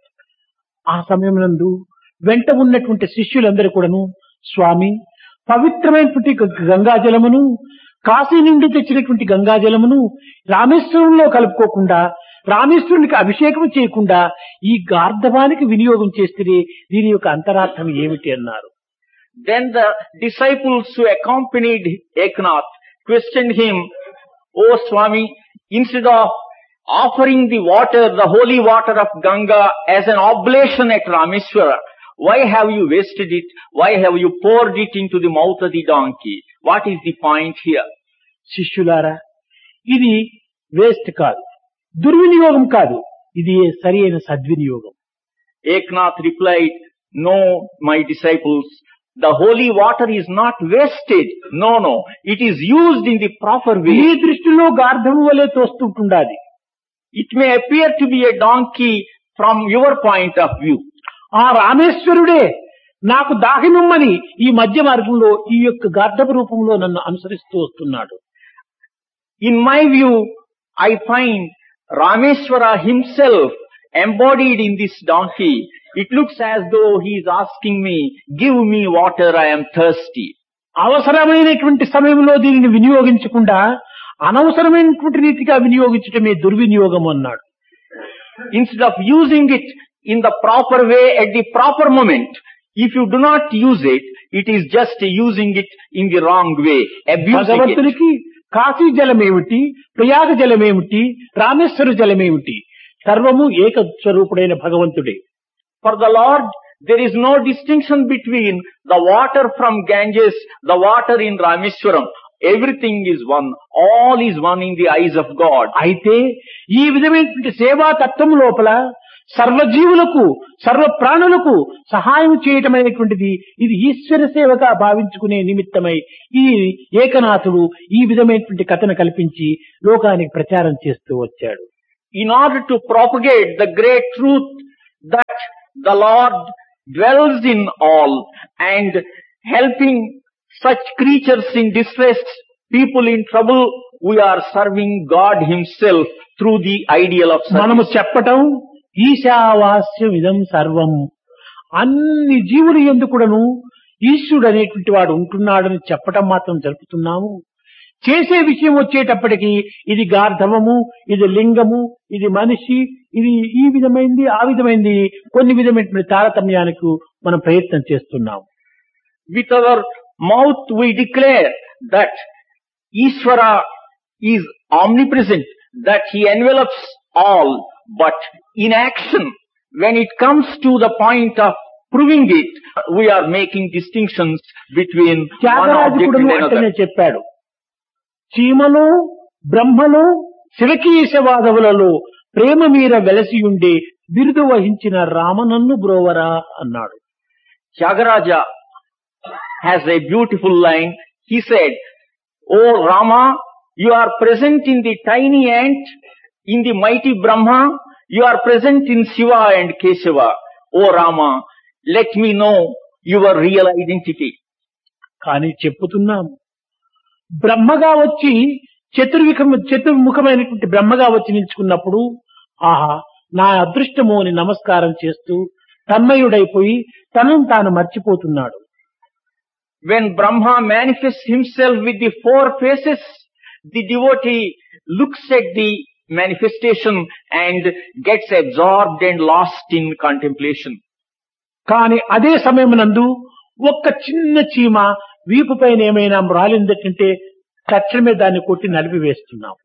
ఆ సమయం నందు వెంట ఉన్నటువంటి శిష్యులందరూ కూడాను, స్వామి, పవిత్రమైనటువంటి గంగాజలమును, కాశీ నుండి తెచ్చినటువంటి గంగాజలమును రామేశ్వరంలో కలుపుకోకుండా, రామేశ్వరునికి అభిషేకం చేయకుండా ఈ గార్ధవానికి వినియోగం చేస్తే దీని యొక్క అంతరార్థం ఏమిటి అన్నారు. Then the disciples who accompanied Eknath questioned him, "O Swami, instead of offering the water, the holy water of Ganga as an oblation at Rameswara, why have you wasted it? Why have you poured it into the mouth of the donkey? What is the point here?" శిష్యులారా, ఇది waste కాదు, దుర్వినియోగం కాదు, ఇది సరి అయిన సద్వినియోగం. Eknath replied, "No, my disciples, the holy water is not wasted. No, no. It is used in the proper ఈ way. దృష్టిలో గార్ధము వలె తోస్తుంటుండాలి. It may appear to be a donkey from your point of view. ఆ రామేశ్వరుడే నాకు దాహిమిమ్మని ఈ మధ్య మార్గంలో ఈ యొక్క గార్ధపు రూపంలో నన్ను అనుసరిస్తూ వస్తున్నాడు. In my view, I find Rameswara himself embodied in this donkey. It looks as though he is asking me, "Give me water, I am thirsty." అవసరమైనటువంటి సమయంలో దీనిని వినియోగించకుండా అనవసరమైనటువంటి రీతిగా వినియోగించటమే దుర్వినియోగం అన్నాడు. Instead of using it in the proper way at the proper moment, if you do not use it, it is just using it in the wrong way, abusing it. భగవంతునికి కాశీ జలమేమిటి, ప్రయాగ జలమేమిటి, రామేశ్వర జలమేమిటి, సర్వము ఏక స్వరూపుడైన భగవంతుడే. For the Lord, there is no distinction between the water from Ganges, the water in Rameswaram. Everything is one. All is one in the eyes of God. అయితే ఈ విధమైనటువంటి సేవా తత్వం లోపల సర్వజీవులకు సర్వ ప్రాణులకు సహాయం చేయటం అనేటువంటిది ఇది ఈశ్వర సేవగా భావించుకునే నిమిత్తమై ఈ ఏకనాథుడు ఈ విధమైనటువంటి కథను కల్పించి లోకానికి ప్రచారం చేస్తూ వచ్చాడు. In order to propagate the great truth that the Lord dwells in all and helping such creatures in distress, people in trouble, we are serving God Himself through the ideal of మనము service. చెప్పటం ఈశావాస్యం ఇదం సర్వం, అన్ని జీవులు ఎందుకుడను ఈశ్వరుడు అనేటువంటి వాడు ఉంటున్నాడని చెప్పటం మాత్రం జరుపుతున్నాము. చేసే విషయం వచ్చేటప్పటికి ఇది గార్ధవము, ఇది లింగము, ఇది మనిషి, ఇది ఈ విధమైంది ఆ విధమైంది కొన్ని విధమైనటువంటి తారతమ్యానికి మనం ప్రయత్నం చేస్తున్నాము. With our mouth we declare that Ishvara is omnipresent, that He envelops all, but in action, when it comes to the point of proving it, we are making distinctions between one object త్యాగరాజుకుడు and అంటేనే another. చెప్పాడు, చీమలు బ్రహ్మలు శివకీశవాదవులలో ప్రేమ మీర వెలసియుండే బిరుదు వహించిన రామనన్ను బ్రోవరా అన్నాడు. Tyagaraja has a beautiful line. He said, "O Rama, you are present in the tiny ant, in the mighty Brahma, you are present in Shiva and Kesava. O Rama, let me know your real identity." కానీ చెప్పుతున్నాము, బ్రహ్మగా వచ్చి చతుర్వికం చతుర్ముఖమైనటువంటి బ్రహ్మగా వచ్చి నిలుచుకున్నప్పుడు ఆహా నా అదృష్టము అని నమస్కారం చేస్తూ తన్మయుడైపోయి తనను తాను మర్చిపోతున్నాడు. When Brahma manifests himself with the four faces, the devotee looks at the manifestation and gets absorbed and lost in contemplation. కానీ అదే సమయమునందు ఒక్క చిన్న చీమ వీపు పైన ఏమైనా రాలిందంటే తక్షణమే దాన్ని కొట్టి నలిపివేస్తున్నాం.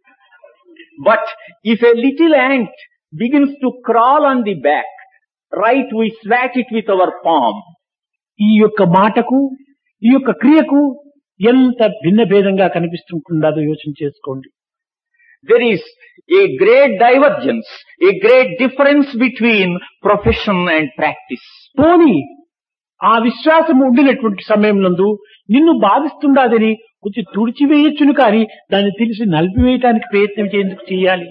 But if a little ant begins to crawl on the back, right, we swat it with our palm. ఈ యొక్క మాటకు ఈ యొక్క క్రియకు ఎంత భిన్న భేదంగా కనిపిస్తుంటుందో యోచన చేసుకోండి. There is a great divergence, a great difference between profession and practice. పోని ఆ విశ్వాసం ఉండినటువంటి సమయంలో నిన్ను బాధిస్తుండదని కొంచెం తుడిచివేయచ్చును, కానీ దాన్ని తెలిసి నలిపివేయటానికి ప్రయత్నం చేందుకు చేయాలి.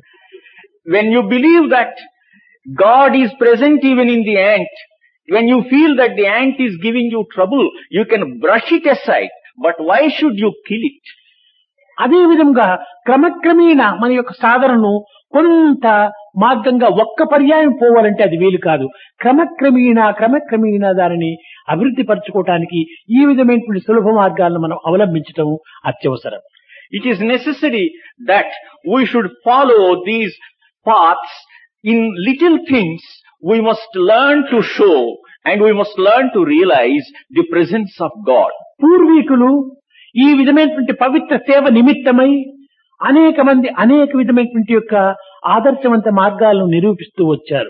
When you believe that God is present even in the ant, when you feel that the ant is giving you trouble, you can brush it aside. But why should you kill it? అదే విధంగా క్రమక్రమేణ మన యొక్క సాధనను కొంత మార్గంగా ఒక్క పర్యాయం పోవాలంటే అది వీలు కాదు. క్రమక్రమేణ క్రమక్రమేణ దానిని అభివృద్ధి పరచుకోవటానికి ఈ విధమైనటువంటి సులభ మార్గాలను మనం అవలంబించటం అత్యవసరం. It is necessary that we should follow these paths. In little things we must learn to show and we must learn to realize the presence of God. పూర్వీకులు ఈ విధమైనటువంటి పవిత్ర సేవ నిమిత్తమై అనేక మంది అనేక విధమైనటువంటి యొక్క ఆదర్శవంత మార్గాలను నిరూపిస్తూ వచ్చారు.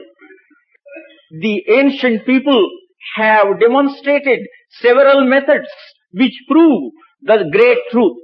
The ancient people have demonstrated several methods which prove the great truth.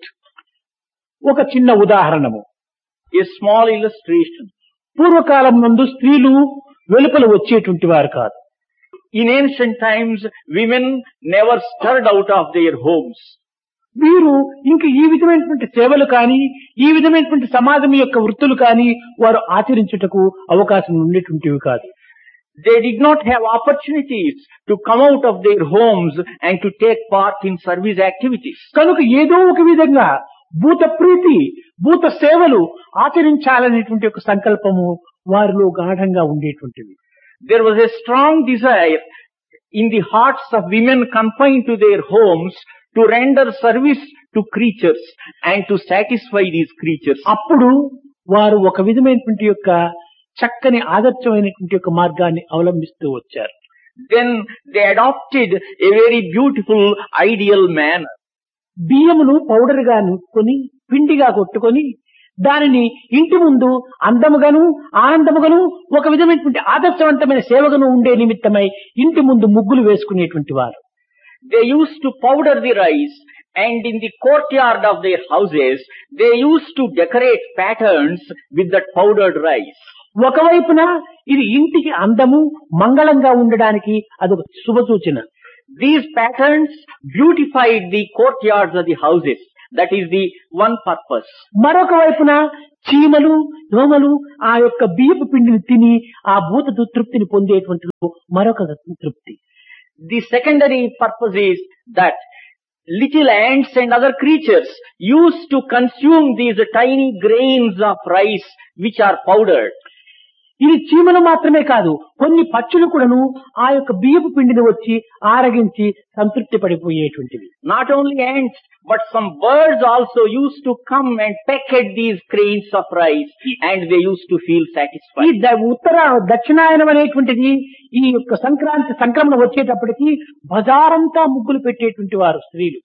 ఒక చిన్న ఉదాహరణము, A small illustration. పూర్వకాలం నందు స్త్రీలు వెలుపల వచ్చేటువంటి వారు కాదు. In ancient times, women never stirred out of their homes. వీరు ఇంక ఈ విధమైనటువంటి సేవలు కానీ ఈ విధమైనటువంటి సమాజం యొక్క వృత్తులు కానీ వారు ఆచరించుటకు అవకాశం ఉండేటువంటివి కాదు. They did not have opportunities to come out of their homes and to take part in service activities. కనుక ఏదో ఒక విధంగా భూత ప్రీతి భూత సేవలు ఆచరించాలనేటువంటి ఒక సంకల్పము వారిలో గాఢంగా ఉండేటువంటివి. There was a strong desire in the hearts of women confined to their homes to render service to creatures and to satisfy these creatures. అప్పుడు వారు ఒక విధమైనటువంటి యొక్క చక్కని ఆదర్శమైనటువంటి యొక్క మార్గాన్ని అవలంబిస్తూ వచ్చారు. Then they adopted a very beautiful ideal manner. బియ్యమును powder గా నూపుకొని పిండిగా కొట్టుకొని దానిని ఇంటి ముందు అందముగాను ఆనందముగాను ఒక విధమైనటువంటి ఆదర్శవంతమైన సేవగాను ఉండే నిమిత్తమై ఇంటి ముందు ముగ్గులు వేసుకునేటువంటి వారు. They used to powder the rice, and in the courtyard of their houses they used to decorate patterns with that powdered rice. ఒకవైపున ఇది ఇంటికి అందము మంగళంగా ఉండడానికి అదొక శుభ సూచన. These patterns beautified the courtyards of the houses. That is the one purpose. మరొక వైపున చీమలు దోమలు ఆ యొక్క బియ్యపు పిండిని తిని ఆ భూత తృప్తిని పొందేటువంటి మరొక తృప్తి. The secondary purpose is that little ants and other creatures used to consume these tiny grains of rice which are powdered. ఇది చీమలు మాత్రమే కాదు, కొన్ని పక్షులు కూడాను ఆ యొక్క బియ్యపు పిండిని వచ్చి ఆరగించి సంతృప్తి పడిపోయేటువంటివి. Not only ants, but some birds also used to come and peck at these grains of rice, and they used to feel ఈ satisfied. ద- ఉత్తర దక్షిణాయనం అనేటువంటిది ఈ యొక్క సంక్రాంతి సంక్రమణ వచ్చేటప్పటికి బజారంతా ముగ్గులు పెట్టేటువంటి వారు స్త్రీలు.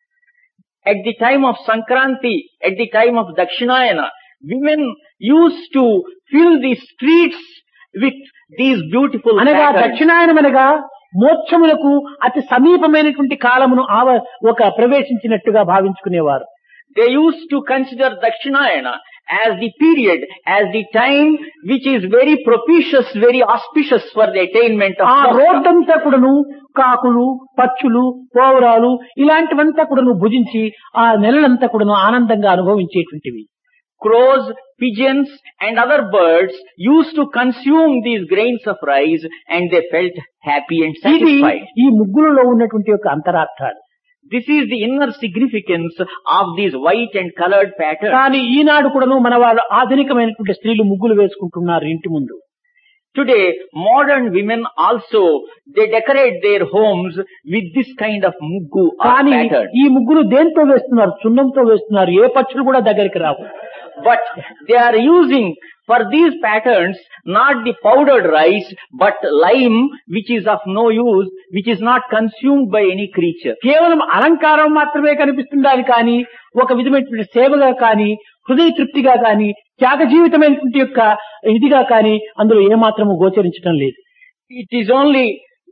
At the time of Sankranti, at the time of Dakshinayana, women used to fill the streets with these beautiful అనగా patterns. దక్షిణాయనం అనగా మోక్షములకు అతి సమీపమైనటువంటి కాలమును ఆవ ఒక ప్రవేశించినట్టుగా భావించుకునేవారు. They used to consider Dakshinayana as the period, as the time which is very propitious, very auspicious for the attainment of ఆ moksha. రోడ్డంతా కూడాను కాకులు పక్షులు పౌరాలు ఇలాంటివంతా కూడాను భుజించి ఆ నెలలంతా కూడాను ఆనందంగా అనుభవించేటువంటివి. Crows, pigeons and other birds used to consume these grains of rice and they felt happy and ఇది satisfied. ఈ ముగ్గులలో ఉన్నటువంటి యొక్క అంతరార్థాలు. This is the inner significance of these white and colored patterns. కానీ ఈనాడు కూడాను మన వాళ్ళు ఆధునికమైనటువంటి స్త్రీలు ముగ్గులు వేసుకుంటున్నారు ఇంటి ముందు. Today, modern women also, they decorate their homes with this kind of muggu or కానీ pattern. ఈ ముగ్గులు దేంతో వేస్తున్నారు? సున్నంతో వేస్తున్నారు. ఏ పక్షులు కూడా దగ్గరికి రావు. But they are using for these patterns not the powdered rice but lime which is of no use, which is not consumed by any creature. కేవలం అలంకారం మాత్రమే కనిపిస్తుండాలి కానీ ఒక విధమైనటువంటి సేవగా కానీ హృదయ తృప్తిగా కానీ త్యాగ జీవితమైనటువంటి యొక్క ఇదిగా కానీ అందులో ఏమాత్రము గోచరించడం లేదు. It is only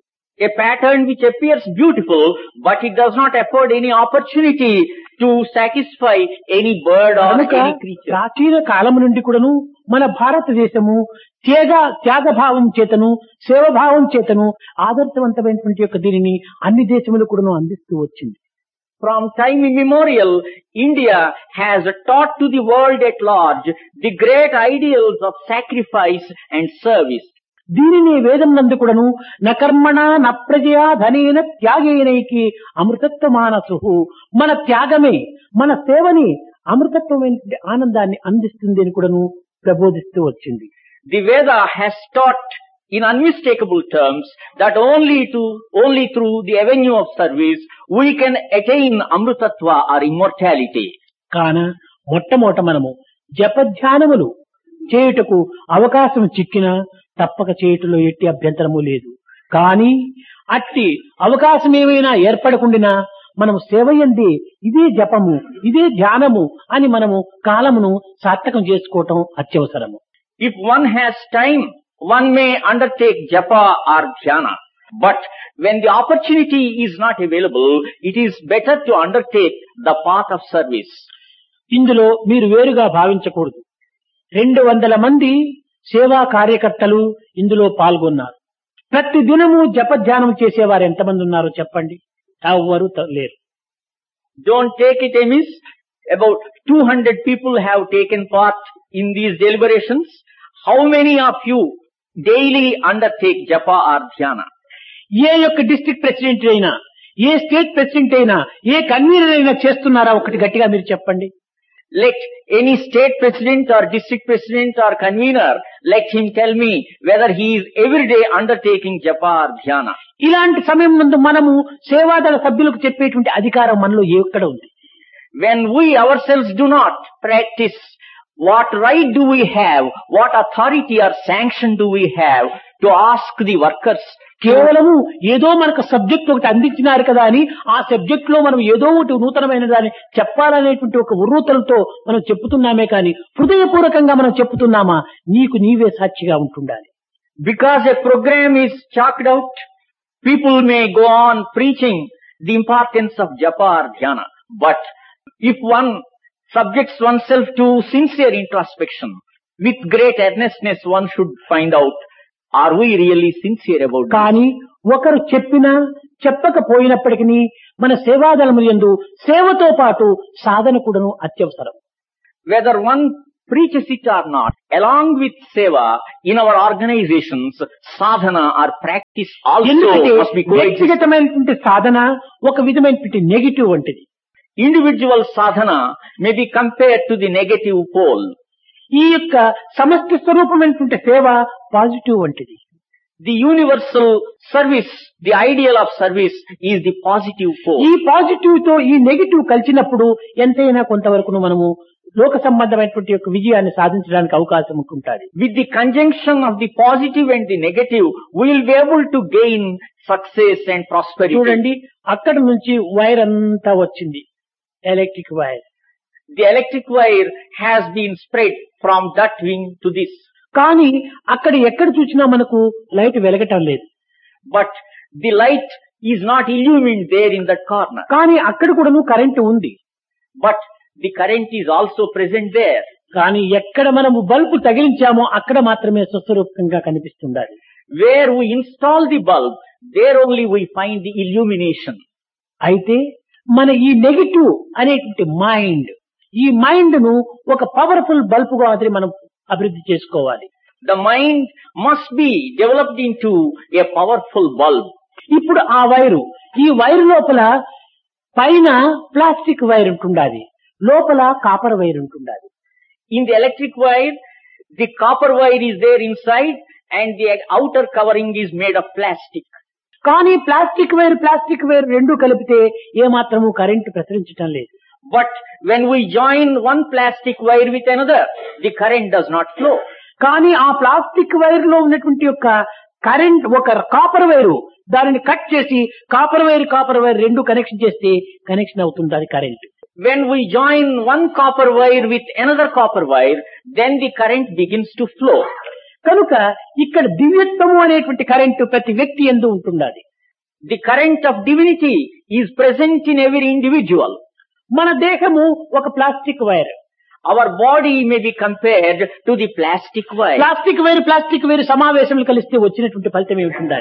a pattern which appears beautiful but it does not afford any opportunity to satisfy any bird or కనుక any creature. ప్రాచీన కాలం నుండి కూడాను మన భారతదేశము త్యాగ త్యాగభావం చేతను సేవభావం చేతను ఆదర్శవంతమైనటువంటి యొక్క దీనిని అన్ని దేశములు కూడాను అందిస్తూ వచ్చింది. From time immemorial, India has taught to the world at large the great ideals of sacrifice and service. దీనిని వేదం నందు కూడాను నకర్మణ నప్రజయా ధనేన త్యాగేనైకి అమృతత్వ మానసు, మన త్యాగమే మన సేవని అమృతత్వమైన ఆనందాన్ని అందిస్తుంది అని కూడాను ప్రబోధిస్తూ వచ్చింది. The Veda has taught in unmistakable terms that only to only through the avenue of service we can attain amrutatva or immortality. కాన మొట్టమొదట మనము జపధ్యానములు చేయుటకు అవకాశం చిక్కినా తప్పక చేయుటలో ఎట్టి అభ్యంతరము లేదు. కానీ అట్టి అవకాశం ఏమైనా ఏర్పడకుండినా మనము సేవయంది ఇదే జపము ఇదే ధ్యానము అని మనము కాలమును సార్థకం చేసుకోవటం అత్యవసరము. If one has time, one may undertake japa or dhyana. But when the opportunity is not available, it is better to undertake the path of service. ఇందులో మీరు వేరుగా భావించకూడదు. రెండు వందల మంది సేవా కార్యకర్తలు ఇందులో పాల్గొన్నారు. ప్రతి దినము జపధ్యానం చేసేవారు ఎంతమంది ఉన్నారో చెప్పండి? ఎవ్వరూ త- లేరు. Don't take it amiss. About two hundred people have taken part in these deliberations. How many of you daily undertake japa or dhyana? ఏ యొక్క డిస్ట్రిక్ట్ ప్రెసిడెంట్ అయినా ఏ స్టేట్ ప్రెసిడెంట్ అయినా ఏ కన్వీనర్ అయినా చేస్తున్నారా? ఒకటి గట్టిగా మీరు చెప్పండి. Let any state president or district president or convener, let him tell me whether he is every day undertaking japa or dhyana. ఇలాంటి సమయం నందు మనము సేవాదళ సభ్యులకు చెప్పేటువంటి అధికారం మనలో ఎక్కడ ఉంది? When we ourselves do not practice, what right do we have, what authority or sanction do we have to ask the workers? కేవలము ఏదో మనకు సబ్జెక్ట్ ఒకటి అందించినారు కదా అని ఆ సబ్జెక్ట్ లో మనం ఏదో ఒకటి నూతనమైన దాన్ని చెప్పాలనేటువంటి ఒక ఉర్రూతలతో మనం చెప్పుతున్నామే కానీ హృదయపూర్వకంగా మనం చెప్పుతున్నామా? నీకు నీవే సాక్షిగా ఉంటుండాలి. Because a program is chalked out, people may go on preaching the importance of japa or dhyana. But if one subjects oneself to sincere introspection, With great earnestness one should find out, are we really sincere about this? కానీ ఒకరు చెప్పినా చెప్పకపోయినప్పటికీ మన సేవాదళముల యందు సేవతో పాటు సాధన కూడాను అత్యవసరం. Whether one preaches it or not, along with seva, in our organizations, sadhana or practice also ఎందుకంటే must be coexistent. వ్యక్తిగతమైనటువంటి సాధన ఒక విధమైనటువంటి నెగిటివ్ వంటిది. Individual sadhana may be compared to the negative pole. ఈ యొక్క సమష్టి స్వరూపమైనటువంటి సేవ పాజిటివ్ వంటిది. The universal service, the ideal of service is the positive pole. ఈ పాజిటివ్ తో ఈ నెగిటివ్ కలిసినప్పుడు ఎంతైనా కొంతవరకు మనము లోక సంబంధమైనటువంటి యొక్క విజయాన్ని సాధించడానికి అవకాశం ఉంటుంది. With the conjunction of the positive and the negative, we will be able to gain success and prosperity. చూడండి, అక్కడ నుంచి వైర్ అంతా వచ్చింది, electric wire. The electric wire has been spread from that wing to this. కానీ అక్కడ ఎక్కడ చూసినా మనకు లైట్ వెలగటం లేదు. But the light is not illumined there in that corner. కానీ అక్కడ కూడాను కరెంటు ఉంది. But the current is also present there. కానీ ఎక్కడ మనము బల్బు తగిలించామో అక్కడ మాత్రమే స్వస్వరూపంగా కనిపిస్తుంది. Where we install the bulb, there only we find the illumination. అయితే మన ఈ నెగిటివ్ అనేటువంటి మైండ్, ఈ మైండ్ ను ఒక పవర్ఫుల్ బల్బ్ గా మాత్రమే మనం అభివృద్ధి చేసుకోవాలి. The mind must be developed into a powerful bulb. ఇప్పుడు ఆ వైరు, ఈ వైరు లోపల పైన ప్లాస్టిక్ వైర్ ఉంటుండాలి, లోపల కాపర్ వైర్ ఉంటుండాలి. In the electric wire, the copper wire is there inside and the outer covering is made of plastic. కానీ plastic wire plastic wire రెండు కలిపితే ఏమాత్రము కరెంటు ప్రసరించటం లేదు. But when we join one plastic wire with another, the current does not flow. కానీ ఆ plastic wire లో ఉన్నటువంటి యొక్క కరెంట్ ఒక కాపర్ వైరు, దానిని కట్ చేసి కాపర్ వైర్ కాపర్ వైర్ రెండు కనెక్షన్ చేస్తే కనెక్షన్ అవుతుంది అది current. When we join one copper wire with another copper wire, then the current begins to flow. కనుక ఇక్కడ దివ్యత్వము అనేటువంటి కరెంటు ప్రతి వ్యక్తి యందు ఉంటున్నది. The current of divinity is present in every individual. మన దేహము ఒక plastic wire. Our body may be compared to the plastic wire. Plastic wire plastic wire సమావేశములు కలిస్తే వచ్చినటువంటి ఫలితం ఏమిటి?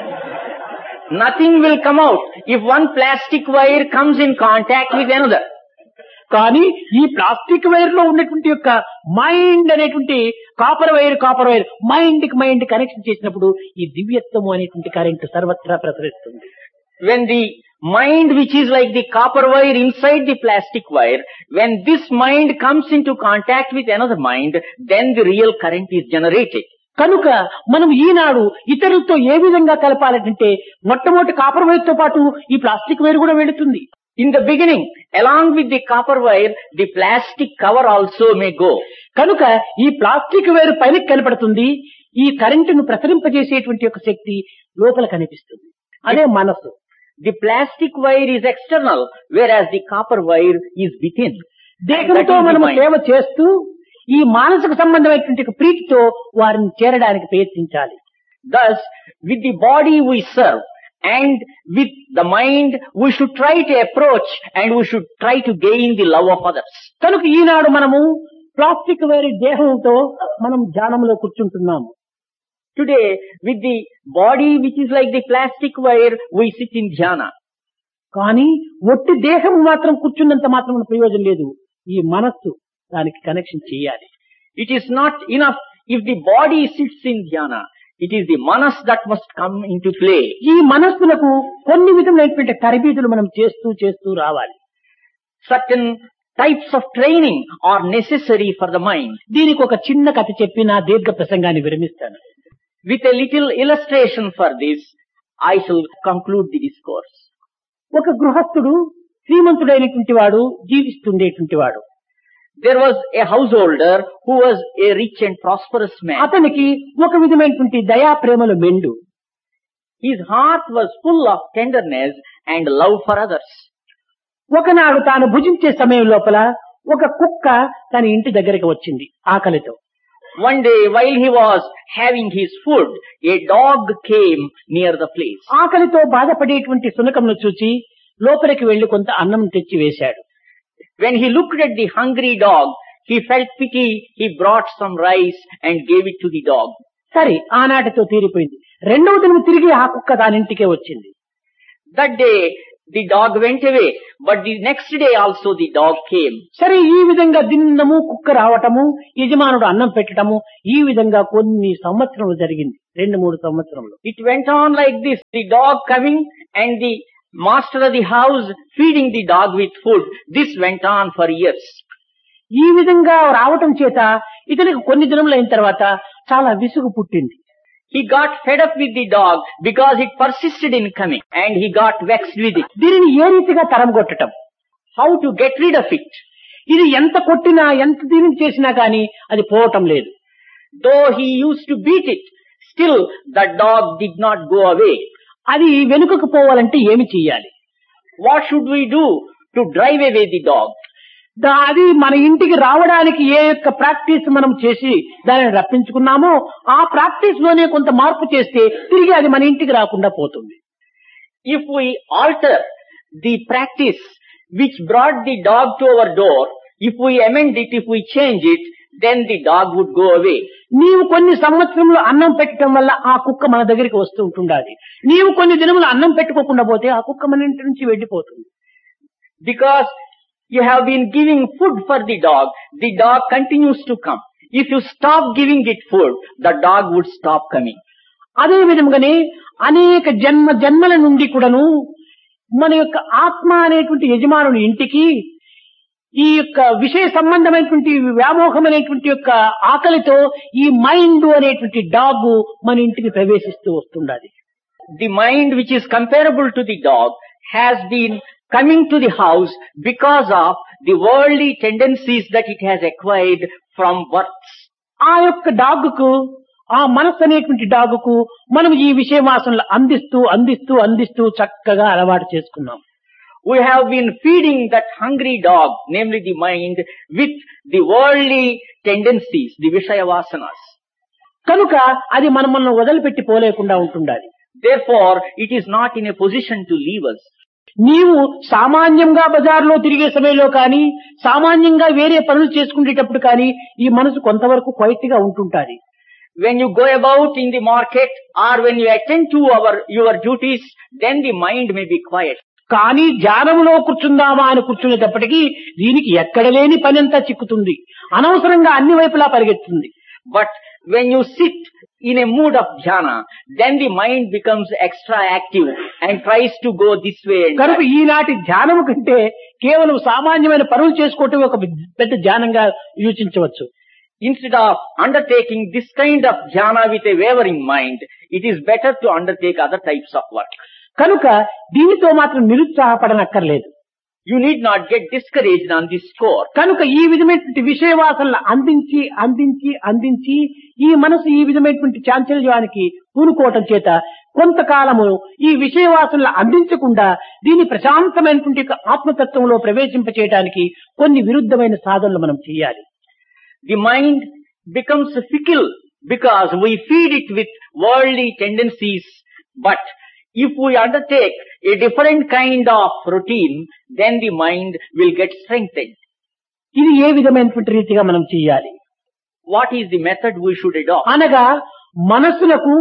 Nothing will come out if one plastic wire comes in contact with another. కానీ ఈ plastic wire లో ఉన్నటువంటి యొక్క మైండ్ అనేటువంటి copper wire copper wire mind కి మైండ్ కనెక్షన్ చేసినప్పుడు ఈ దివ్యత్వము అనేటువంటి కరెంట్ సర్వత్రా ప్రసరిస్తుంది. When the mind, which is like the copper wire inside the plastic wire, when this mind comes into contact with another mind, then the real current is generated. కనుక మనం ఈనాడు ఇతరులతో ఏ విధంగా కలపాలంటే మొట్టమొదటి copper wire తో పాటు ఈ plastic wire కూడా వెళుతుంది. In the beginning, along with the copper wire, the plastic cover also may go. కనుక ఈ ప్లాస్టిక్ వైర్ పైన కనపడుతుంది, ఈ కరెంటును ప్రసరింపజేసేటువంటి యొక్క శక్తి లోపల కనిపిస్తుంది, అదే మనస్సు. The plastic wire is external, whereas the copper wire is within. దేహంతో మనము సేవ చేస్తూ ఈ మానసిక సంబంధమైనటువంటి ప్రీతితో వారిని చేరడానికి ప్రయత్నించాలి. Thus, with the body we serve, and with the mind we should try to approach and we should try to gain the love of others. కనుక ఈనాడు మనము ప్లాస్టిక్ వైర్ దేహంతో మనం ధ్యానంలో కూర్చుంటున్నాము. Today, with the body which is like the plastic wire, we sit in dhyana. కానీ ఒట్టి దేహం మాత్రం కూర్చున్నంత మాత్రం ప్రయోజనం లేదు, ఈ మనస్సు దానికి కనెక్షన్ చేయాలి. It is not enough if the body sits in dhyana. It is the manas that must come into play. ఈ మనస్సులకు కొన్ని విధములైనటువంటి తరబీదులు మనం చేస్తూ చేస్తూ రావాలి. Certain types of training are necessary for the mind. దీనికి ఒక చిన్న కథ చెప్పి నా దీర్ఘ ప్రసంగాన్ని విరమిస్తాను. With a little illustration for this, I shall conclude the discourse. ఒక గృహస్థుడు శ్రీమంతుడైనటువంటి వాడు జీవిస్తుండేటువంటి వాడు. There was a householder who was a rich and prosperous man. అతనికి ఒక విధమైనటువంటి దయా ప్రేమలు మెండు. His heart was full of tenderness and love for others. ఒకనాడు తాను భుజించే సమయం లోపల ఒక కుక్క తన ఇంటి దగ్గరికి వచ్చింది ఆకలితో. One day while he was having his food, a dog came near the place. ఆకలితో బాధపడేటువంటి శునకంను చూచి లోపలికి వెళ్లి కొంత అన్నం తెచ్చి వేశాడు. When he looked at the hungry dog, he felt pity, he brought some rice and gave it to the dog. సరే ఆనాటితో తీరిపోయింది. రెండవ దినం తిరిగి ఆ కుక్క దాని ఇంటికే వచ్చింది. That day the dog went away, but the next day also the dog came. సరే ఈ విధంగా దినము కుక్క రావటము, యజమానుడు అన్నం పెట్టటము, ఈ విధంగా కొన్ని సంవత్సరములు జరిగింది. రెండు మూడు సంవత్సరములు. It went on like this, the dog coming and the master of the house feeding the dog with food. This went on for years. ఈ విధంగా రావటం చేత ఇతనికి కొన్ని దినములు అయిన తర్వాత చాలా విసుగు పుట్టింది. He got fed up with the dog because it persisted in coming and he got vexed with it. దీనిని ఏ రీతిగా తరంగొట్టటం, How to get rid of it? ఇది ఎంత కొట్టినా ఎంత దీనిని చేసినా గాని అది పోవటం లేదు. Though he used to beat it, still the dog did not go away. అది వెనుకకు పోవాలంటే ఏమి చెయ్యాలి? What should we do to drive away the dog? దా- అది మన ఇంటికి రావడానికి ఏ యొక్క ప్రాక్టీస్ మనం చేసి దానిని రప్పించుకున్నామో ఆ ప్రాక్టీస్ లోనే కొంత మార్పు చేస్తే తిరిగి అది మన ఇంటికి రాకుండా పోతుంది. If we alter the practice which brought the dog to our door, if we amend it, if we change it, then the dog would go away. నీవు కొన్ని సంవత్సరంలో అన్నం పెట్టడం వల్ల ఆ కుక్క మన దగ్గరికి వస్తూ ఉంటుండాలి. నీవు కొన్ని దినములు అన్నం పెట్టుకోకుండా పోతే ఆ కుక్క మన ఇంటి నుంచి వెళ్ళిపోతుంది. Because you have been giving food for the dog, the dog continues to come. If you stop giving it food, the dog would stop coming. అదే విధంగానే అనేక జన్మ జన్మల నుండి కూడాను మన యొక్క ఆత్మ అనేటువంటి యజమానుని ఇంటికి ఈ యొక్క విషయ సంబంధమైనటువంటి వ్యామోహమైనటువంటి యొక్క ఆకలితో ఈ మైండ్ అనేటువంటి డాగ్ మన ఇంటికి ప్రవేశిస్తూ వస్తుండాలి. The mind which is comparable to the dog has been coming to the house because of the worldly tendencies that it has acquired from birth. ఆ యొక్క డాగ్కు ఆ మనస్సు అనేటువంటి డాగ్కు మనం ఈ విషయ వాసనలు అందిస్తూ అందిస్తూ అందిస్తూ చక్కగా అలవాటు చేసుకున్నాం. We have been feeding that hungry dog, namely the mind, with the worldly tendencies, the Vishaya Vasanas. కనుక అది మనం మనం వదిలిపెట్టి పోలేకుండా ఉంటుండాలి. Therefore, it is not in a position to leave us. నీవు సామాన్యంగా బజార్లో తిరిగే సమయంలో కానీ సామాన్యంగా వేరే పనులు చేసుకునేటప్పుడు కానీ ఈ మనసు కొంతవరకు క్వైట్ గా ఉంటుంటాది. When you go about in the market or when you attend to our your duties, then the mind may be quiet. కానీ ధ్యానంలో కూర్చుందామా అని కూర్చునేటప్పటికీ దీనికి ఎక్కడ లేని పని అంతా చిక్కుతుంది, అనవసరంగా అన్ని వైపులా పరిగెత్తుంది. But when you sit in a mood of dhyana, then the mind becomes extra active and tries to go this way and కనుక that. ఈనాటి ధ్యానం కంటే కేవలం సామాన్యమైన పనులు చేసుకోవటం ఒక పెద్ద ధ్యానంగా యోచించవచ్చు. Instead of undertaking this kind of dhyana with a wavering mind, it is better to undertake other types of work. కనుక దీనితో మాత్రం నిరుత్సాహపడనక్కర్లేదు. You need not get discouraged on this score. కనుక ఈ విధమైనటువంటి విషయవాసనలు అందించి అందించి అందించి ఈ మనసు ఈ విధమైనటువంటి చాంచల్యానికి పూనుకోవటం చేత కొంతకాలము ఈ విషయవాసనలు అందించకుండా దీని ప్రశాంతమైనటువంటి యొక్క ఆత్మతత్వంలో ప్రవేశింపచేయడానికి కొన్ని విరుద్ధమైన సాధనలు మనం చేయాలి. The mind becomes fickle because we feed it with worldly tendencies, but if we undertake a different kind of routine, then the mind will get strengthened. ఇది ఏ విధమైనటువంటి రీతిగా మనం చేయాలి? What is the method we should adopt? అనగా మనస్సులకు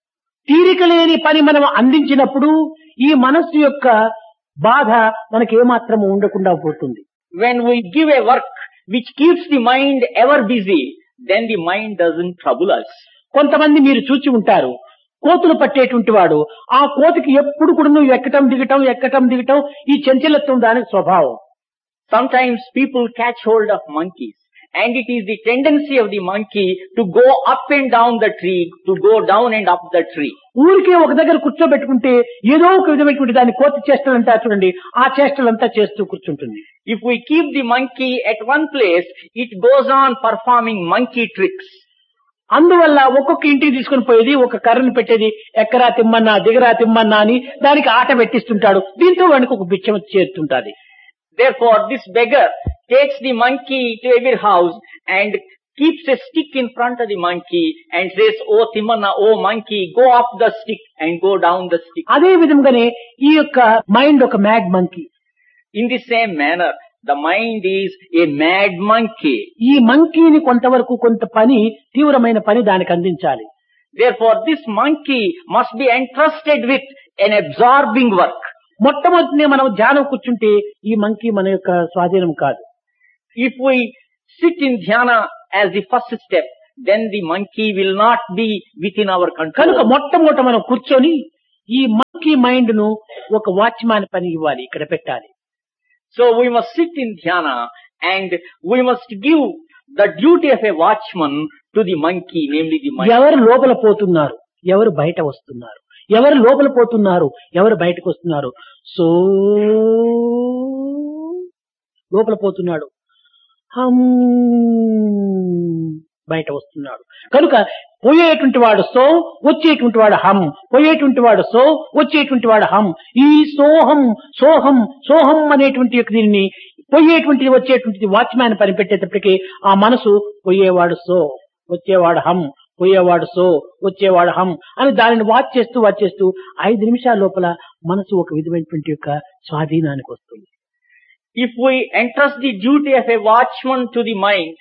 తీరిక లేని పని మనం అందించినప్పుడు ఈ మనస్సు యొక్క బాధ మనకి ఏమాత్రము ఉండకుండా పోతుంది. When we give a work which keeps the mind ever busy, then the mind doesn't trouble us. కొంతమంది మీరు చూచి ఉంటారు, కోతులు పట్టేటువంటి వాడు ఆ కోతికి ఎప్పుడు కూడా నువ్వు ఎక్కటం దిగటం ఎక్కటం దిగటం ఈ చంచలత్వం దాని స్వభావం. Sometimes people catch hold of monkeys, and it is the tendency of the monkey to go up and down the tree, to go down and up the tree. ఊరికే ఒక దగ్గర కూర్చోబెట్టుకుంటే ఏదో ఒక విధమైనటువంటి దాని కోతి చేష్టలు అంతా చూడండి, ఆ చేష్టలంతా చేస్తూ కూర్చుంటుంది. If we keep the monkey at one place, it goes on performing monkey tricks. అందువల్ల ఒక్కొక్క ఇంటికి తీసుకుని పోయేది ఒక కర్రను పెట్టేది, ఎక్కరా తిమ్మన్నా దిగరా తిమ్మన్నా అని దానికి ఆట పెట్టిస్తుంటాడు. దీంతో వాడికి ఒక బిచ్చం చేరుతుంటాది. Therefore, this beggar takes the monkey to every house and keeps a stick in front of the monkey and says, "Oh Timmanna, oh monkey, go up the stick and go down the stick." అదే విధంగానే ఈ యొక్క mind ఒక mad monkey. In the same manner, the mind is a mad monkey. ఈ మంకీని కొంతవరకు కొంత పని, తీవ్రమైన పని దానికి అందించాలి. Therefore, this monkey must be entrusted with an absorbing work. మొట్టమొదటినే మనం ధ్యానం కూర్చుంటే ఈ మంకీ మన యొక్క స్వాధీనం కాదు. If we sit in dhyana as the first step, then the monkey will not be within our కనుక control. మొట్టమొదట మనం కూర్చొని ఈ మంకీ మైండ్ ను ఒక వాచ్మ్యాన్ పని ఇవ్వాలి, ఇక్కడ పెట్టాలి. So we must sit in dhyana and we must give the duty of a watchman to the monkey, namely the mind. ఎవరు లోపల పోతున్నారు, ఎవరు బయట వస్తున్నారు, ఎవరు లోపల పోతున్నారు, ఎవరు బయటకు వస్తున్నారు. సో లోపల పోతున్నాడు, హం బయట వస్తున్నాడు. కనుక పోయేటువంటి వాడు సో, వచ్చేటువంటి వాడు హం, పోయేటువంటి వాడు సో, వచ్చేటువంటి వాడు హం. ఈ సోహం సోహం సోహం అనేటువంటి యొక్క దీన్ని పోయేటువంటిది వచ్చేటువంటిది వాచ్మ్యాన్ పని పెట్టేటప్పటికీ ఆ మనసు పోయేవాడు సో, వచ్చేవాడు హం, పోయేవాడు సో, వచ్చేవాడు హం అని దానిని వాచ్ చేస్తూ వాచ్ చేస్తూ ఐదు నిమిషాల లోపల మనసు ఒక విధమైనటువంటి యొక్క స్వాధీనానికి వస్తుంది. If we entrust the duty of a watchman to the mind,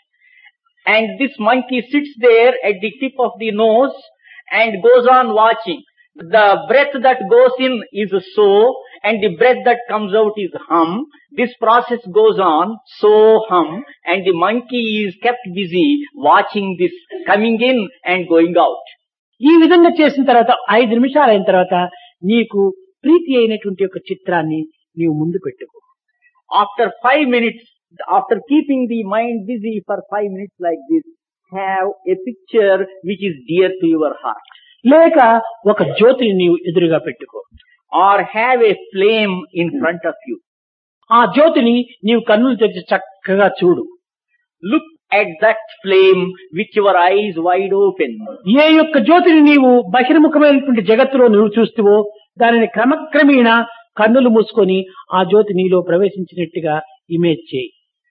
and this monkey sits there at the tip of the nose and goes on watching, the breath that goes in is so, and the breath that comes out is hum. This process goes on, so hum, and the monkey is kept busy watching this coming in and going out. ఈ విధంగా చేసిన తర్వాత ఐదు నిమిషాలు అయిన తర్వాత నీకు ప్రీతి అయినటువంటి యొక్క చిత్రాన్ని నీవు ముందు పెట్టుకో. After five minutes, after keeping the mind busy for five minutes like this, have a picture which is dear to your heart. లేక ఒక జ్యోతిని నీవు ఎదురుగా పెట్టుకో. Or have a flame in front of you. ఆ జ్యోతిని నీవు కన్నులు తెరిచి చక్కగా చూడు. Look at that flame with your eyes wide open. ఏ యొక్క జ్యోతిని నీవు బహిర్ముఖమైనటువంటి జగత్తులో నువ్వు చూస్తువో దానిని క్రమక్రమేణా కన్నులు మూసుకొని ఆ జ్యోతి నీలో ప్రవేశించినట్టుగా ఇమేజ్ చేయి.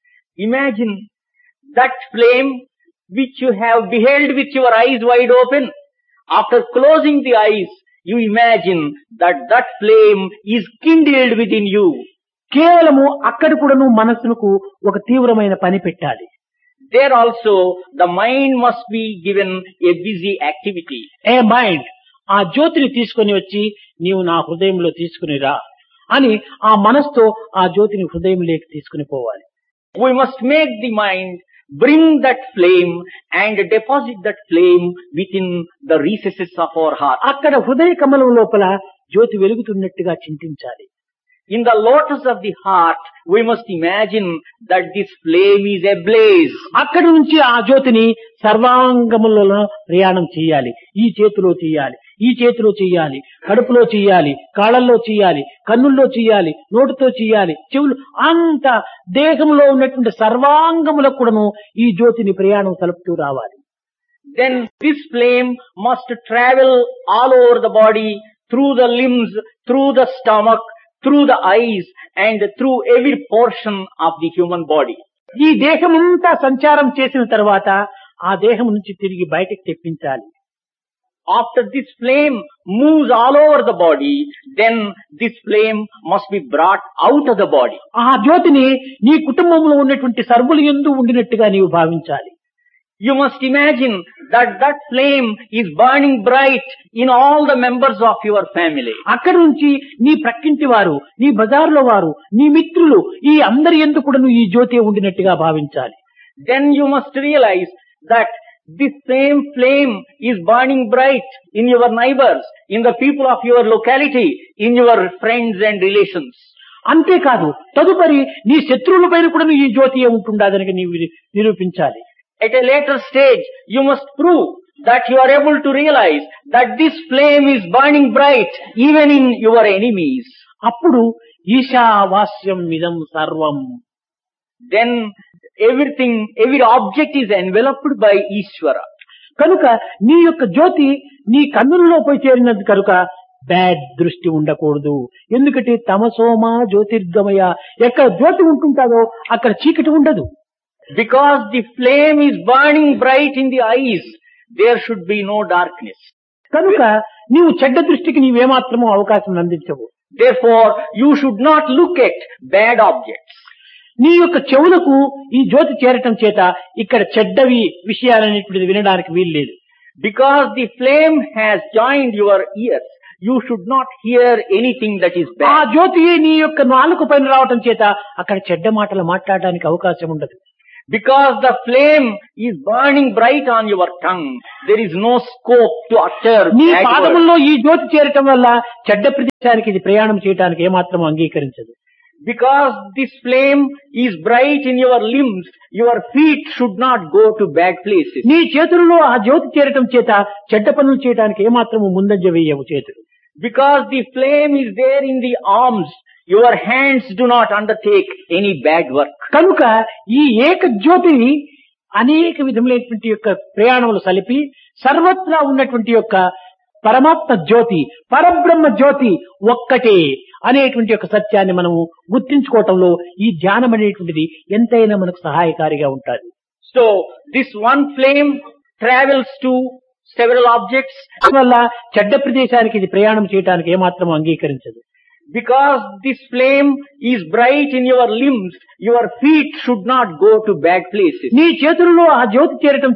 Imagine that flame which you have beheld with your eyes wide open. After closing the eyes, you imagine that that flame is kindled within you. కేవలము అక్కడ కూడా నువ్వు మనస్సుకు ఒక తీవ్రమైన పని పెట్టాలి. There also the mind must be given a busy activity. A mind, ఆ జ్యోతిని తీసుకొని వచ్చి నీవు నా హృదయంలో తీసుకుని రా అని ఆ మనస్సుతో ఆ జ్యోతిని హృదయంలోకి తీసుకుని పోవాలి. We must make the mind bring that flame and deposit that flame within the recesses of our heart. అక్కడ హృదయ కమలం లోపల జ్యోతి వెలుగుతున్నట్టుగా చింతించాలి. In the lotus of the heart, we must imagine that this flame is ablaze. అక్కడి నుంచి ఆ జ్యోతిని సర్వాంగములలో ప్రయాణం చేయాలి. ఈ చేతిలో చేయాలి, ఈ చేతిలో చేయాలి, కడుపులో చేయాలి, కాళ్ళల్లో చేయాలి, కన్నుల్లో చేయాలి, నోటితో చేయాలి, చెవులు, అంత దేహంలో ఉన్నటువంటి సర్వాంగములకు కూడాను ఈ జ్యోతిని ప్రయాణం సలుపుతూ రావాలి. Then this flame must travel all over the body, through the limbs, through the stomach, through the eyes, and through every portion of the human body. ఈ దేహమంతా సంచారం చేసిన తర్వాత ఆ దేహం నుంచి తిరిగి బయటకు తెప్పించాలి. After this flame moves all over the body, then this flame must be brought out of the body. ఆ జ్యోతిని నీ కుటుంబంలో ఉన్నటువంటి సర్వులు యందు ఉండినట్టుగా నీవు భావించాలి. You must imagine that that flame is burning bright in all the members of your family. అక్కడి నుంచి నీ ప్రక్కింటి వారు, నీ బజార్లో వారు, నీ మిత్రులు, ఈ అందరి యందు కూడా నువ్వు ఈ జ్యోతి ఉండినట్టుగా భావించాలి. Then you must realize that this same flame is burning bright in your neighbors, in the people of your locality, in your friends and relations. అంతేకాదు, తదుపరి నీ శత్రువుల పైన కూడా నువ్వు ఈ జ్యోతి ఉంటుండదని నీవు నిరూపించాలి. At a later stage, you must prove that you are able to realize that this flame is burning bright even in your enemies. అప్పుడు ఈశావాస్యం ఇదం సర్వం. Then everything, every object is enveloped by Ishvara. కనుక నీ యొక్క జ్యోతి నీ కన్నులలో పోయి చేరినది కనుక బ్యాడ్ దృష్టి ఉండకూడదు. ఎందుకంటే తమసోమా జ్యోతిర్గమయ, ఎక్కడ జ్యోతి ఉంటుంటాదో అక్కడ చీకటి ఉండదు. Because the flame is burning bright in the eyes, there should be no darkness. కనుక నీవు చెడ్డ దృష్టికి నీవేమాత్రమూ అవకాశం అందించవు. Therefore, you should not look at bad objects. నీ యొక్క చెవులకు ఈ జ్యోతి చేరటం చేత ఇక్కడ చెడ్డవి విషయాలనేటువంటిది వినడానికి వీలు లేదు. Because the flame has joined your ears, you should not hear anything that is ఆ bad. జ్యోతి నీ యొక్క నాలుక పైన రావటం చేత అక్కడ చెడ్డ మాటలు మాట్లాడడానికి అవకాశం ఉండదు. Because the flame is burning bright on your tongue, there is no scope to utter నీ bad words. పాదముల్లో ఈ జ్యోతి చేరటం వల్ల చెడ్డ ప్రదేశానికి ఇది ప్రయాణం చేయడానికి ఏమాత్రం అంగీకరించదు. Because this flame is bright in your limbs, your feet should not go to bad places. నీ చేతులలో ఆ జ్యోతి చేరటం చేత చెడ్డ పనులు చేయడానికి ఏమాత్రము ముందంజ వేయవు చేతులు. Because the flame is there in the arms, your hands do not undertake any bad work. కనుక ఈ ఏక జ్యోతిని అనేక విధములైనటువంటి యొక్క ప్రయాణములు సలిపి సర్వత్రా ఉన్నటువంటి యొక్క పరమాత్మ జ్యోతి, పరబ్రహ్మ జ్యోతి ఒక్కటే అనేటువంటి యొక్క సత్యాన్ని మనము గుర్తించుకోవటంలో ఈ ధ్యానం అనేటువంటిది ఎంతైనా మనకు సహాయకారిగా ఉంటుంది. So, this one flame travels to several objects. వల్ల చెడ్డ ప్రదేశానికి ఇది ప్రయాణం చేయడానికి ఏమాత్రం అంగీకరించదు. Because this flame is bright in your limbs, your feet should not go to bad places. నీ చేతులలో ఆ జ్యోతి చేరటం